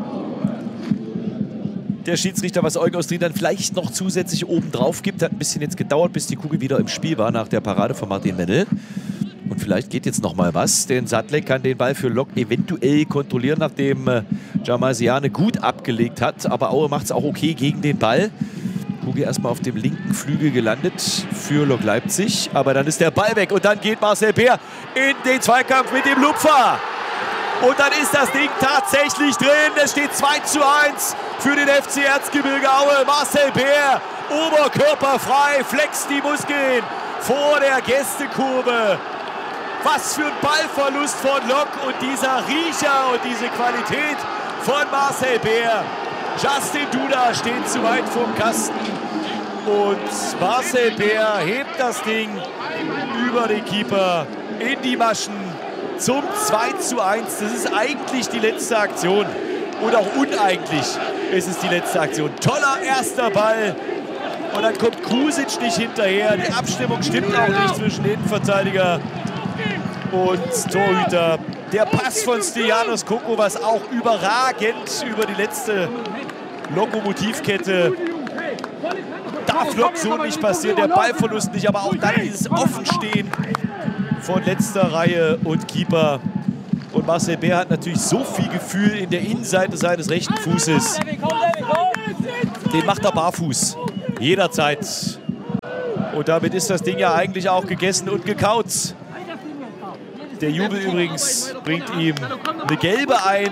der Schiedsrichter, was Eugen Ostrin dann vielleicht noch zusätzlich oben drauf gibt. Hat ein bisschen jetzt gedauert, bis die Kugel wieder im Spiel war nach der Parade von Martin Mendel. Und vielleicht geht jetzt noch mal was, denn Sadlek kann den Ball für Lok eventuell kontrollieren, nachdem äh, Jamal Siane gut abgelegt hat. Aber Aue macht es auch okay gegen den Ball. Kugel erstmal auf dem linken Flügel gelandet für Lok Leipzig. Aber dann ist der Ball weg und dann geht Marcel Bär in den Zweikampf mit dem Lupfer. Und dann ist das Ding tatsächlich drin. Es steht zwei zu eins für den F C Erzgebirge Aue. Marcel Bär, oberkörperfrei, flext die Muskeln vor der Gästekurve. Was für ein Ballverlust von Lok und dieser Riecher und diese Qualität von Marcel Bär. Justin Duda steht zu weit vom Kasten und Marcel Bär hebt das Ding über den Keeper in die Maschen zum zwei zu eins. Das ist eigentlich die letzte Aktion und auch uneigentlich ist es die letzte Aktion. Toller erster Ball und dann kommt Krusic nicht hinterher. Die Abstimmung stimmt auch nicht zwischen Innenverteidiger und Torhüter. Der Pass von Stylianos Koko, was auch überragend über die letzte Lokomotivkette. Darf Lok so nicht passieren, der Ballverlust nicht, aber auch dann dieses Offenstehen von letzter Reihe und Keeper. Und Marcel Bär hat natürlich so viel Gefühl in der Innenseite seines rechten Fußes. Den macht er barfuß, jederzeit. Und damit ist das Ding ja eigentlich auch gegessen und gekaut. Der Jubel übrigens bringt ihm eine gelbe ein.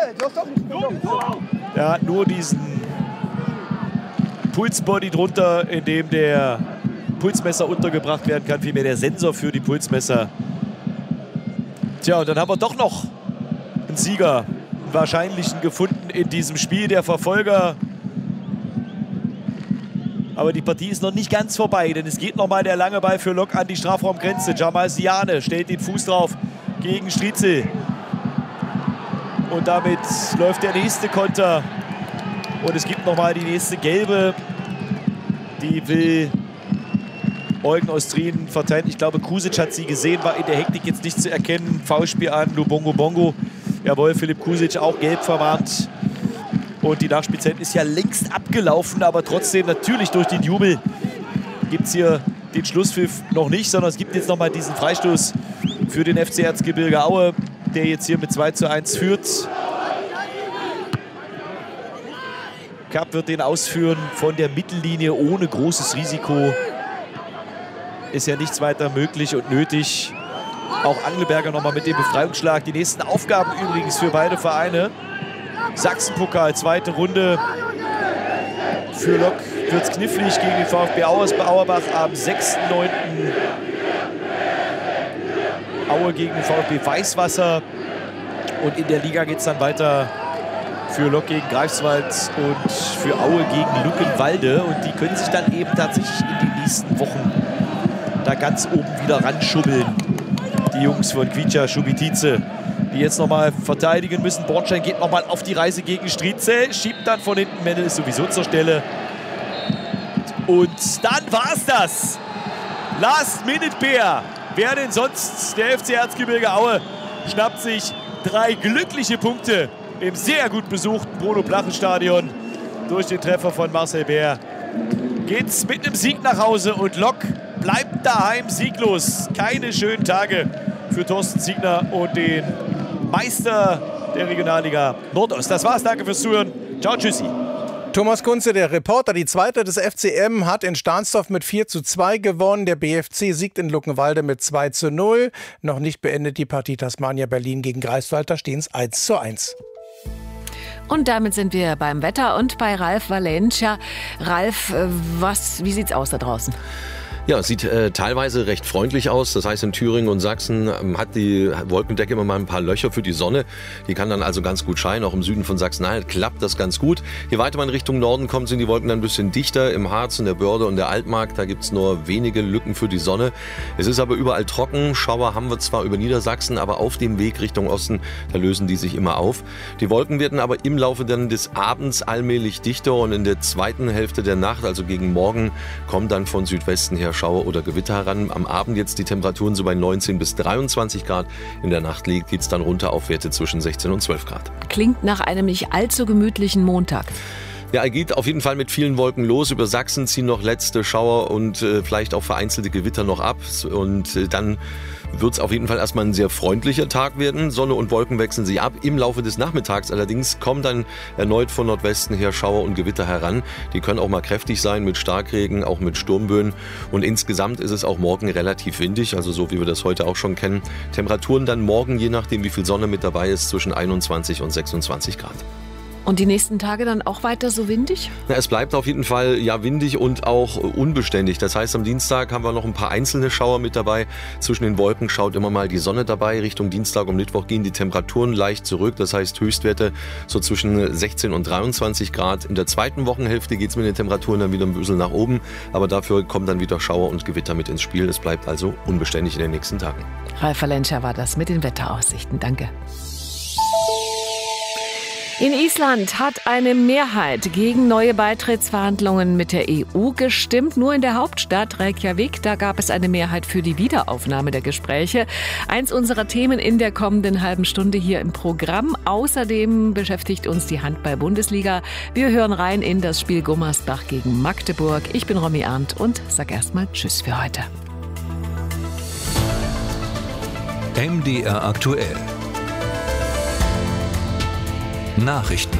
Er hat nur diesen Pulsbody drunter, in dem der Pulsmesser untergebracht werden kann, vielmehr der Sensor für die Pulsmesser. Tja, und dann haben wir doch noch einen Sieger, einen wahrscheinlichen gefunden in diesem Spiel, der Verfolger. Aber die Partie ist noch nicht ganz vorbei, denn es geht noch mal der lange Ball für Lok an die Strafraumgrenze. Jamal Siane stellt den Fuß drauf gegen Striezel. Und damit läuft der nächste Konter. Und es gibt noch mal die nächste gelbe. Die will Eugen Ostrin verteilen. Ich glaube, Kusic hat sie gesehen, war in der Hektik jetzt nicht zu erkennen. Foulspiel an Lubongo Bongo. Jawohl, Philipp Kusic auch gelb verwarnt. Und die Nachspielzeit ist ja längst abgelaufen, aber trotzdem natürlich durch den Jubel gibt es hier den Schlusspfiff noch nicht, sondern es gibt jetzt noch mal diesen Freistoß für den F C Erzgebirge Aue, der jetzt hier mit zwei zu eins führt. Kapp wird den ausführen von der Mittellinie ohne großes Risiko. Ist ja nichts weiter möglich und nötig. Auch Angelberger noch mal mit dem Befreiungsschlag. Die nächsten Aufgaben übrigens für beide Vereine. Sachsenpokal, zweite Runde. Für Lok wird es knifflig gegen den VfB Auersbach am sechsten neunten Aue gegen den VfB Weißwasser. Und in der Liga geht es dann weiter für Lok gegen Greifswald und für Aue gegen Luckenwalde. Und die können sich dann eben tatsächlich in den nächsten Wochen da ganz oben wieder ranschubbeln. Die Jungs von Kvicha Schubitice, die jetzt nochmal verteidigen müssen. Bornstein geht nochmal auf die Reise gegen Striezel, schiebt dann von hinten, Mendel ist sowieso zur Stelle. Und dann war's das. Last-Minute-Bär. Wer denn sonst? Der F C Erzgebirge Aue schnappt sich drei glückliche Punkte im sehr gut besuchten Bodo-Plachen-Stadion durch den Treffer von Marcel Bär. Geht's mit einem Sieg nach Hause und Lok bleibt daheim sieglos. Keine schönen Tage für Thorsten Ziegner und den Meister der Regionalliga Nordost. Das war's, danke fürs Zuhören. Ciao, tschüssi. Thomas Kunze, der Reporter, die zweite des F C M, hat in Stahnsdorf mit vier zu zwei gewonnen. Der B F C siegt in Luckenwalde mit zwei zu null. Noch nicht beendet die Partie Tasmania Berlin gegen Greifswald, da stehen es eins zu eins. Und damit sind wir beim Wetter und bei Ralf Valencia. Ralf, was, wie sieht's aus da draußen? Ja, sieht äh, teilweise recht freundlich aus. Das heißt, in Thüringen und Sachsen ähm, hat die Wolkendecke immer mal ein paar Löcher für die Sonne. Die kann dann also ganz gut scheinen. Auch im Süden von Sachsen-Anhalt klappt das ganz gut. Je weiter man Richtung Norden kommt, sind die Wolken dann ein bisschen dichter. Im Harz, in der Börde und der Altmark, da gibt's nur wenige Lücken für die Sonne. Es ist aber überall trocken. Schauer haben wir zwar über Niedersachsen, aber auf dem Weg Richtung Osten, da lösen die sich immer auf. Die Wolken werden aber im Laufe dann des Abends allmählich dichter und in der zweiten Hälfte der Nacht, also gegen Morgen, kommen dann von Südwesten her Schauer oder Gewitter heran. Am Abend jetzt die Temperaturen so bei neunzehn bis dreiundzwanzig Grad. In der Nacht geht es dann runter auf Werte zwischen sechzehn und zwölf Grad. Klingt nach einem nicht allzu gemütlichen Montag. Ja, er geht auf jeden Fall mit vielen Wolken los. Über Sachsen ziehen noch letzte Schauer und äh, vielleicht auch vereinzelte Gewitter noch ab. Und äh, dann wird es auf jeden Fall erstmal ein sehr freundlicher Tag werden. Sonne und Wolken wechseln sich ab. Im Laufe des Nachmittags allerdings kommen dann erneut von Nordwesten her Schauer und Gewitter heran. Die können auch mal kräftig sein mit Starkregen, auch mit Sturmböen. Und insgesamt ist es auch morgen relativ windig, also so wie wir das heute auch schon kennen. Temperaturen dann morgen, je nachdem wie viel Sonne mit dabei ist, zwischen einundzwanzig und sechsundzwanzig Grad. Und die nächsten Tage dann auch weiter so windig? Na, es bleibt auf jeden Fall ja windig und auch unbeständig. Das heißt, am Dienstag haben wir noch ein paar einzelne Schauer mit dabei. Zwischen den Wolken schaut immer mal die Sonne dabei. Richtung Dienstag und Mittwoch gehen die Temperaturen leicht zurück. Das heißt, Höchstwerte so zwischen sechzehn und dreiundzwanzig Grad. In der zweiten Wochenhälfte geht es mit den Temperaturen dann wieder ein bisschen nach oben. Aber dafür kommen dann wieder Schauer und Gewitter mit ins Spiel. Es bleibt also unbeständig in den nächsten Tagen. Ralf Valencia war das mit den Wetteraussichten. Danke. In Island hat eine Mehrheit gegen neue Beitrittsverhandlungen mit der E U gestimmt. Nur in der Hauptstadt Reykjavik, da gab es eine Mehrheit für die Wiederaufnahme der Gespräche. Eins unserer Themen in der kommenden halben Stunde hier im Programm. Außerdem beschäftigt uns die Handball-Bundesliga. Wir hören rein in das Spiel Gummersbach gegen Magdeburg. Ich bin Romy Arndt und sag erstmal Tschüss für heute. M D R aktuell. Nachrichten.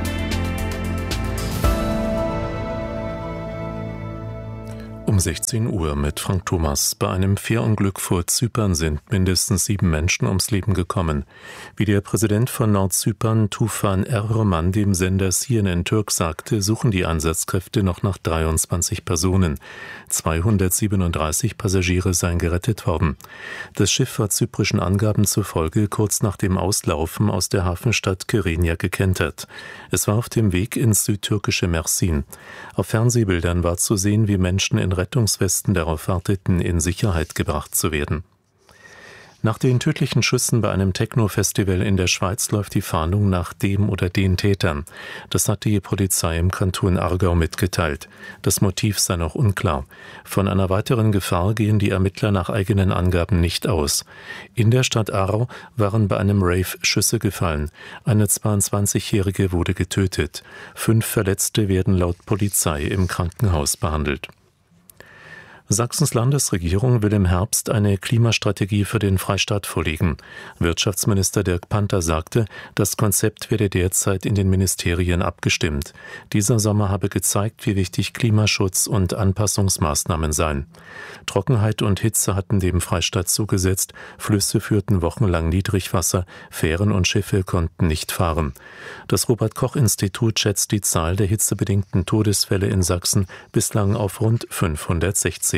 Um sechzehn Uhr mit Frank Thomas. Bei einem Fährunglück vor Zypern sind mindestens sieben Menschen ums Leben gekommen. Wie der Präsident von Nordzypern, Tufan Erroman, dem Sender C N N Türk sagte, suchen die Einsatzkräfte noch nach dreiundzwanzig Personen. zweihundertsiebenunddreißig Passagiere seien gerettet worden. Das Schiff war zyprischen Angaben zufolge kurz nach dem Auslaufen aus der Hafenstadt Kyrenia gekentert. Es war auf dem Weg ins südtürkische Mersin. Auf Fernsehbildern war zu sehen, wie Menschen in Rettungswesten darauf warteten, in Sicherheit gebracht zu werden. Nach den tödlichen Schüssen bei einem Techno-Festival in der Schweiz läuft die Fahndung nach dem oder den Tätern. Das hat die Polizei im Kanton Aargau mitgeteilt. Das Motiv sei noch unklar. Von einer weiteren Gefahr gehen die Ermittler nach eigenen Angaben nicht aus. In der Stadt Aarau waren bei einem Rave Schüsse gefallen. Eine zweiundzwanzigjährige wurde getötet. Fünf Verletzte werden laut Polizei im Krankenhaus behandelt. Sachsens Landesregierung will im Herbst eine Klimastrategie für den Freistaat vorlegen. Wirtschaftsminister Dirk Panther sagte, das Konzept werde derzeit in den Ministerien abgestimmt. Dieser Sommer habe gezeigt, wie wichtig Klimaschutz und Anpassungsmaßnahmen seien. Trockenheit und Hitze hatten dem Freistaat zugesetzt, Flüsse führten wochenlang Niedrigwasser, Fähren und Schiffe konnten nicht fahren. Das Robert-Koch-Institut schätzt die Zahl der hitzebedingten Todesfälle in Sachsen bislang auf rund fünfhundertsechzig.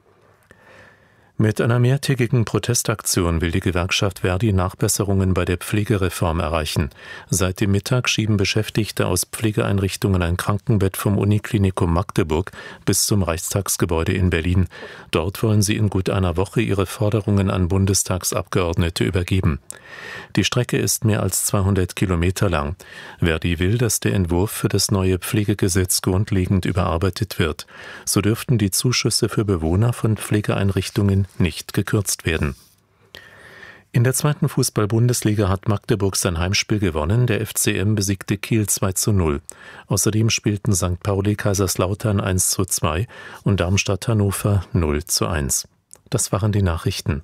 Mit einer mehrtägigen Protestaktion will die Gewerkschaft Verdi Nachbesserungen bei der Pflegereform erreichen. Seit dem Mittag schieben Beschäftigte aus Pflegeeinrichtungen ein Krankenbett vom Uniklinikum Magdeburg bis zum Reichstagsgebäude in Berlin. Dort wollen sie in gut einer Woche ihre Forderungen an Bundestagsabgeordnete übergeben. Die Strecke ist mehr als zweihundert Kilometer lang. Verdi will, dass der Entwurf für das neue Pflegegesetz grundlegend überarbeitet wird. So dürften die Zuschüsse für Bewohner von Pflegeeinrichtungen nicht gekürzt werden. In der zweiten Fußball-Bundesliga hat Magdeburg sein Heimspiel gewonnen. Der F C M besiegte Kiel zwei zu null. Außerdem spielten Sankt Pauli Kaiserslautern eins zu zwei und Darmstadt Hannover null zu eins. Das waren die Nachrichten.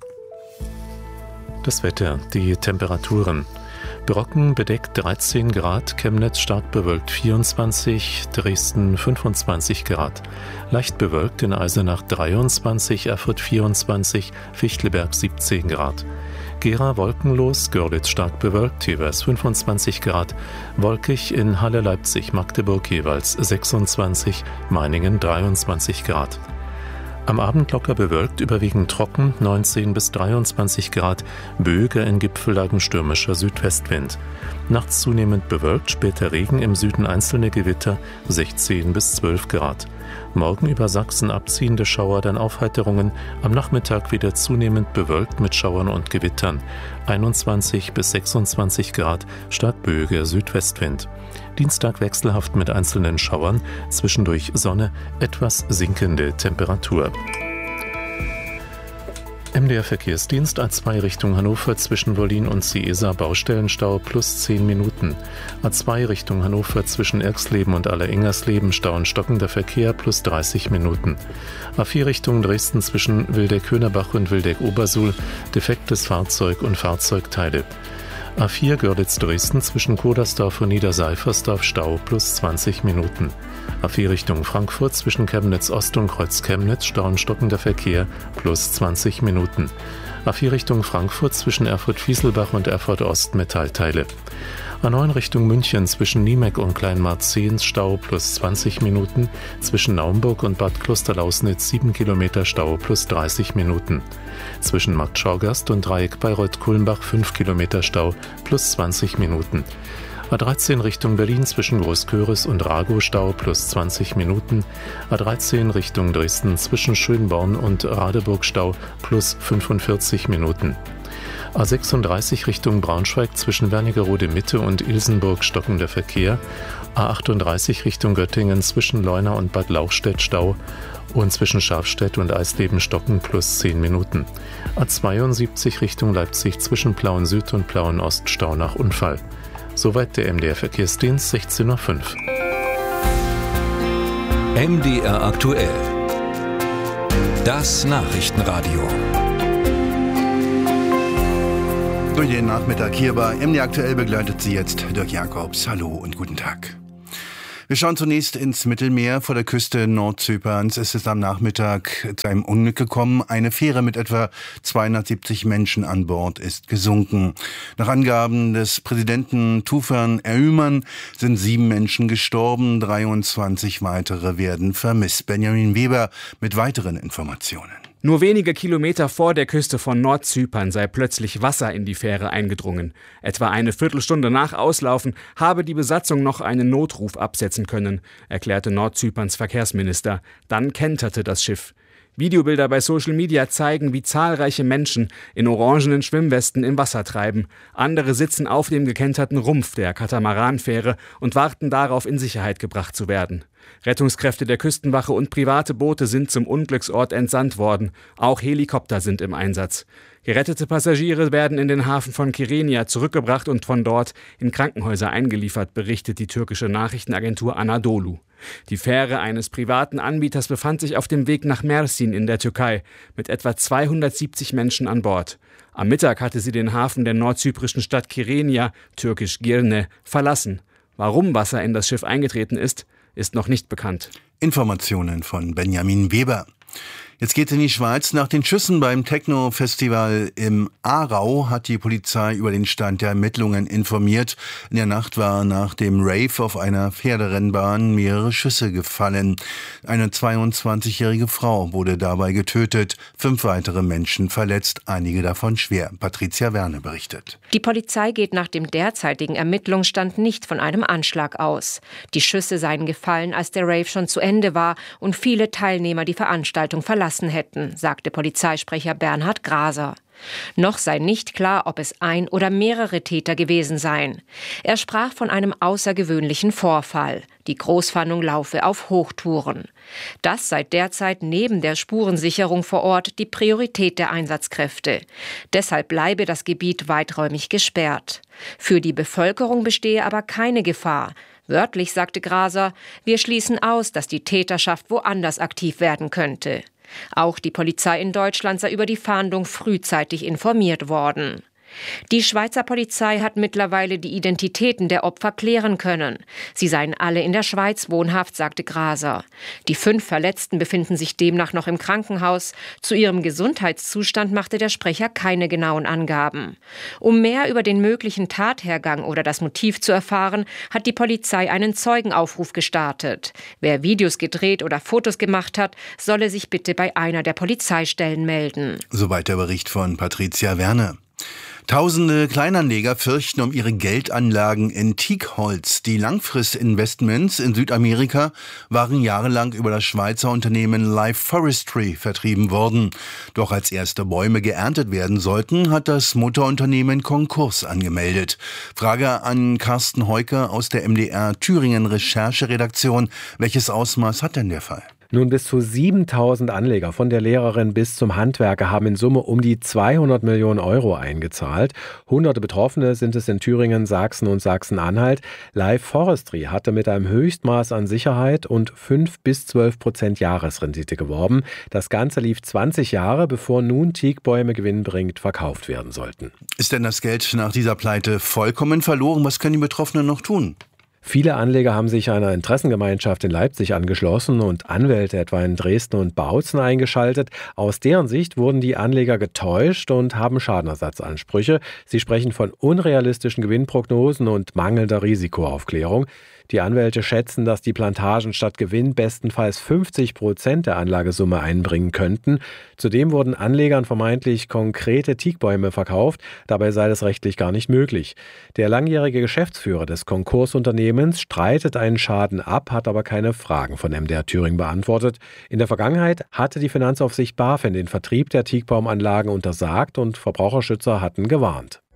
Das Wetter, die Temperaturen. Brocken bedeckt dreizehn Grad, Chemnitz stark bewölkt vierundzwanzig, Dresden fünfundzwanzig Grad. Leicht bewölkt in Eisenach dreiundzwanzig, Erfurt vierundzwanzig, Fichtelberg siebzehn Grad. Gera wolkenlos, Görlitz stark bewölkt, jeweils fünfundzwanzig Grad. Wolkig in Halle, Leipzig, Magdeburg jeweils sechsundzwanzig, Meiningen dreiundzwanzig Grad. Am Abend locker bewölkt, überwiegend trocken, neunzehn bis dreiundzwanzig Grad, Böiger in Gipfellagen stürmischer Südwestwind. Nachts zunehmend bewölkt, später Regen, im Süden einzelne Gewitter, sechzehn bis zwölf Grad. Morgen über Sachsen abziehende Schauer, dann Aufheiterungen, am Nachmittag wieder zunehmend bewölkt mit Schauern und Gewittern, einundzwanzig bis sechsundzwanzig Grad, stark Böiger Südwestwind. Dienstag wechselhaft mit einzelnen Schauern, zwischendurch Sonne, etwas sinkende Temperatur. M D R Verkehrsdienst A zwei Richtung Hannover zwischen Wollin und Ciesa Baustellenstau plus zehn Minuten. A zwei Richtung Hannover zwischen Erxleben und Allerengersleben Stau und stockender Verkehr plus dreißig Minuten. A vier Richtung Dresden zwischen Wildeck-Hönerbach und Wildeck-Obersuhl defektes Fahrzeug und Fahrzeugteile. A vier Görlitz-Dresden zwischen Kodersdorf und Niederseifersdorf Stau plus zwanzig Minuten. A vier Richtung Frankfurt zwischen Chemnitz-Ost und Kreuz-Chemnitz Stau und stockender Verkehr plus zwanzig Minuten. A vier Richtung Frankfurt zwischen Erfurt-Fieselbach und Erfurt-Ost Metallteile. A neun Richtung München zwischen Niemeck und Kleinmarzehns Stau plus zwanzig Minuten. Zwischen Naumburg und Bad Klosterlausnitz sieben Kilometer Stau plus dreißig Minuten. Zwischen Markt Schorgast und Dreieck Bayreuth-Kulmbach fünf Kilometer Stau plus zwanzig Minuten. A dreizehn Richtung Berlin zwischen Großköris und Ragow Stau plus zwanzig Minuten. A dreizehn Richtung Dresden zwischen Schönborn und Radeburg Stau plus fünfundvierzig Minuten. A sechsunddreißig Richtung Braunschweig zwischen Wernigerode Mitte und Ilsenburg stockender Verkehr. A achtunddreißig Richtung Göttingen zwischen Leuna und Bad Lauchstädt Stau und zwischen Schafstedt und Eisleben stocken plus zehn Minuten. A zweiundsiebzig Richtung Leipzig zwischen Plauen Süd und Plauen Ost Stau nach Unfall. Soweit der M D R-Verkehrsdienst, sechzehn Uhr fünf. M D R aktuell. Das Nachrichtenradio. Durch den Nachmittag hier bei M D R aktuell begleitet Sie jetzt Dirk Jakobs. Hallo und guten Tag. Wir schauen zunächst ins Mittelmeer. Vor der Küste Nordzyperns ist es am Nachmittag zu einem Unglück gekommen. Eine Fähre mit etwa zweihundertsiebzig Menschen an Bord ist gesunken. Nach Angaben des Präsidenten Tufan Erömerman sind sieben Menschen gestorben, dreiundzwanzig weitere werden vermisst. Benjamin Weber mit weiteren Informationen. Nur wenige Kilometer vor der Küste von Nordzypern sei plötzlich Wasser in die Fähre eingedrungen. Etwa eine Viertelstunde nach Auslaufen habe die Besatzung noch einen Notruf absetzen können, erklärte Nordzyperns Verkehrsminister. Dann kenterte das Schiff. Videobilder bei Social Media zeigen, wie zahlreiche Menschen in orangenen Schwimmwesten im Wasser treiben. Andere sitzen auf dem gekenterten Rumpf der Katamaranfähre und warten darauf, in Sicherheit gebracht zu werden. Rettungskräfte der Küstenwache und private Boote sind zum Unglücksort entsandt worden. Auch Helikopter sind im Einsatz. Gerettete Passagiere werden in den Hafen von Kyrenia zurückgebracht und von dort in Krankenhäuser eingeliefert, berichtet die türkische Nachrichtenagentur Anadolu. Die Fähre eines privaten Anbieters befand sich auf dem Weg nach Mersin in der Türkei mit etwa zweihundertsiebzig Menschen an Bord. Am Mittag hatte sie den Hafen der nordzyprischen Stadt Kyrenia, türkisch Girne, verlassen. Warum Wasser in das Schiff eingetreten ist, ist noch nicht bekannt. Informationen von Benjamin Weber. Jetzt geht's in die Schweiz. Nach den Schüssen beim Techno-Festival im Aarau hat die Polizei über den Stand der Ermittlungen informiert. In der Nacht waren nach dem Rave auf einer Pferderennbahn mehrere Schüsse gefallen. Eine zweiundzwanzigjährige Frau wurde dabei getötet, fünf weitere Menschen verletzt, einige davon schwer. Patricia Werne berichtet. Die Polizei geht nach dem derzeitigen Ermittlungsstand nicht von einem Anschlag aus. Die Schüsse seien gefallen, als der Rave schon zu Ende war und viele Teilnehmer die Veranstaltung verlassen hätten, sagte Polizeisprecher Bernhard Graser. Noch sei nicht klar, ob es ein oder mehrere Täter gewesen seien. Er sprach von einem außergewöhnlichen Vorfall. Die Großfahndung laufe auf Hochtouren. Das sei derzeit neben der Spurensicherung vor Ort die Priorität der Einsatzkräfte. Deshalb bleibe das Gebiet weiträumig gesperrt. Für die Bevölkerung bestehe aber keine Gefahr. Wörtlich sagte Graser, wir schließen aus, dass die Täterschaft woanders aktiv werden könnte. Auch die Polizei in Deutschland sei über die Fahndung frühzeitig informiert worden. Die Schweizer Polizei hat mittlerweile die Identitäten der Opfer klären können. Sie seien alle in der Schweiz wohnhaft, sagte Graser. Die fünf Verletzten befinden sich demnach noch im Krankenhaus. Zu ihrem Gesundheitszustand machte der Sprecher keine genauen Angaben. Um mehr über den möglichen Tathergang oder das Motiv zu erfahren, hat die Polizei einen Zeugenaufruf gestartet. Wer Videos gedreht oder Fotos gemacht hat, solle sich bitte bei einer der Polizeistellen melden. Soweit der Bericht von Patricia Werne. Tausende Kleinanleger fürchten um ihre Geldanlagen in Teakholz. Die Langfristinvestments in Südamerika waren jahrelang über das Schweizer Unternehmen Life Forestry vertrieben worden. Doch als erste Bäume geerntet werden sollten, hat das Mutterunternehmen Konkurs angemeldet. Frage an Carsten Heuker aus der M D R Thüringen Rechercheredaktion. Welches Ausmaß hat denn der Fall? Nun, bis zu siebentausend Anleger von der Lehrerin bis zum Handwerker haben in Summe um die zweihundert Millionen Euro eingezahlt. Hunderte Betroffene sind es in Thüringen, Sachsen und Sachsen-Anhalt. Life Forestry hatte mit einem Höchstmaß an Sicherheit und fünf bis zwölf Prozent Jahresrendite geworben. Das Ganze lief zwanzig Jahre, bevor nun Teakbäume gewinnbringend verkauft werden sollten. Ist denn das Geld nach dieser Pleite vollkommen verloren? Was können die Betroffenen noch tun? Viele Anleger haben sich einer Interessengemeinschaft in Leipzig angeschlossen und Anwälte etwa in Dresden und Bautzen eingeschaltet. Aus deren Sicht wurden die Anleger getäuscht und haben Schadenersatzansprüche. Sie sprechen von unrealistischen Gewinnprognosen und mangelnder Risikoaufklärung. Die Anwälte schätzen, dass die Plantagen statt Gewinn bestenfalls fünfzig Prozent der Anlagesumme einbringen könnten. Zudem wurden Anlegern vermeintlich konkrete Teakbäume verkauft. Dabei sei das rechtlich gar nicht möglich. Der langjährige Geschäftsführer des Konkursunternehmens streitet einen Schaden ab, hat aber keine Fragen von M D R Thüringen beantwortet. In der Vergangenheit hatte die Finanzaufsicht BaFin den Vertrieb der Teakbaumanlagen untersagt und Verbraucherschützer hatten gewarnt.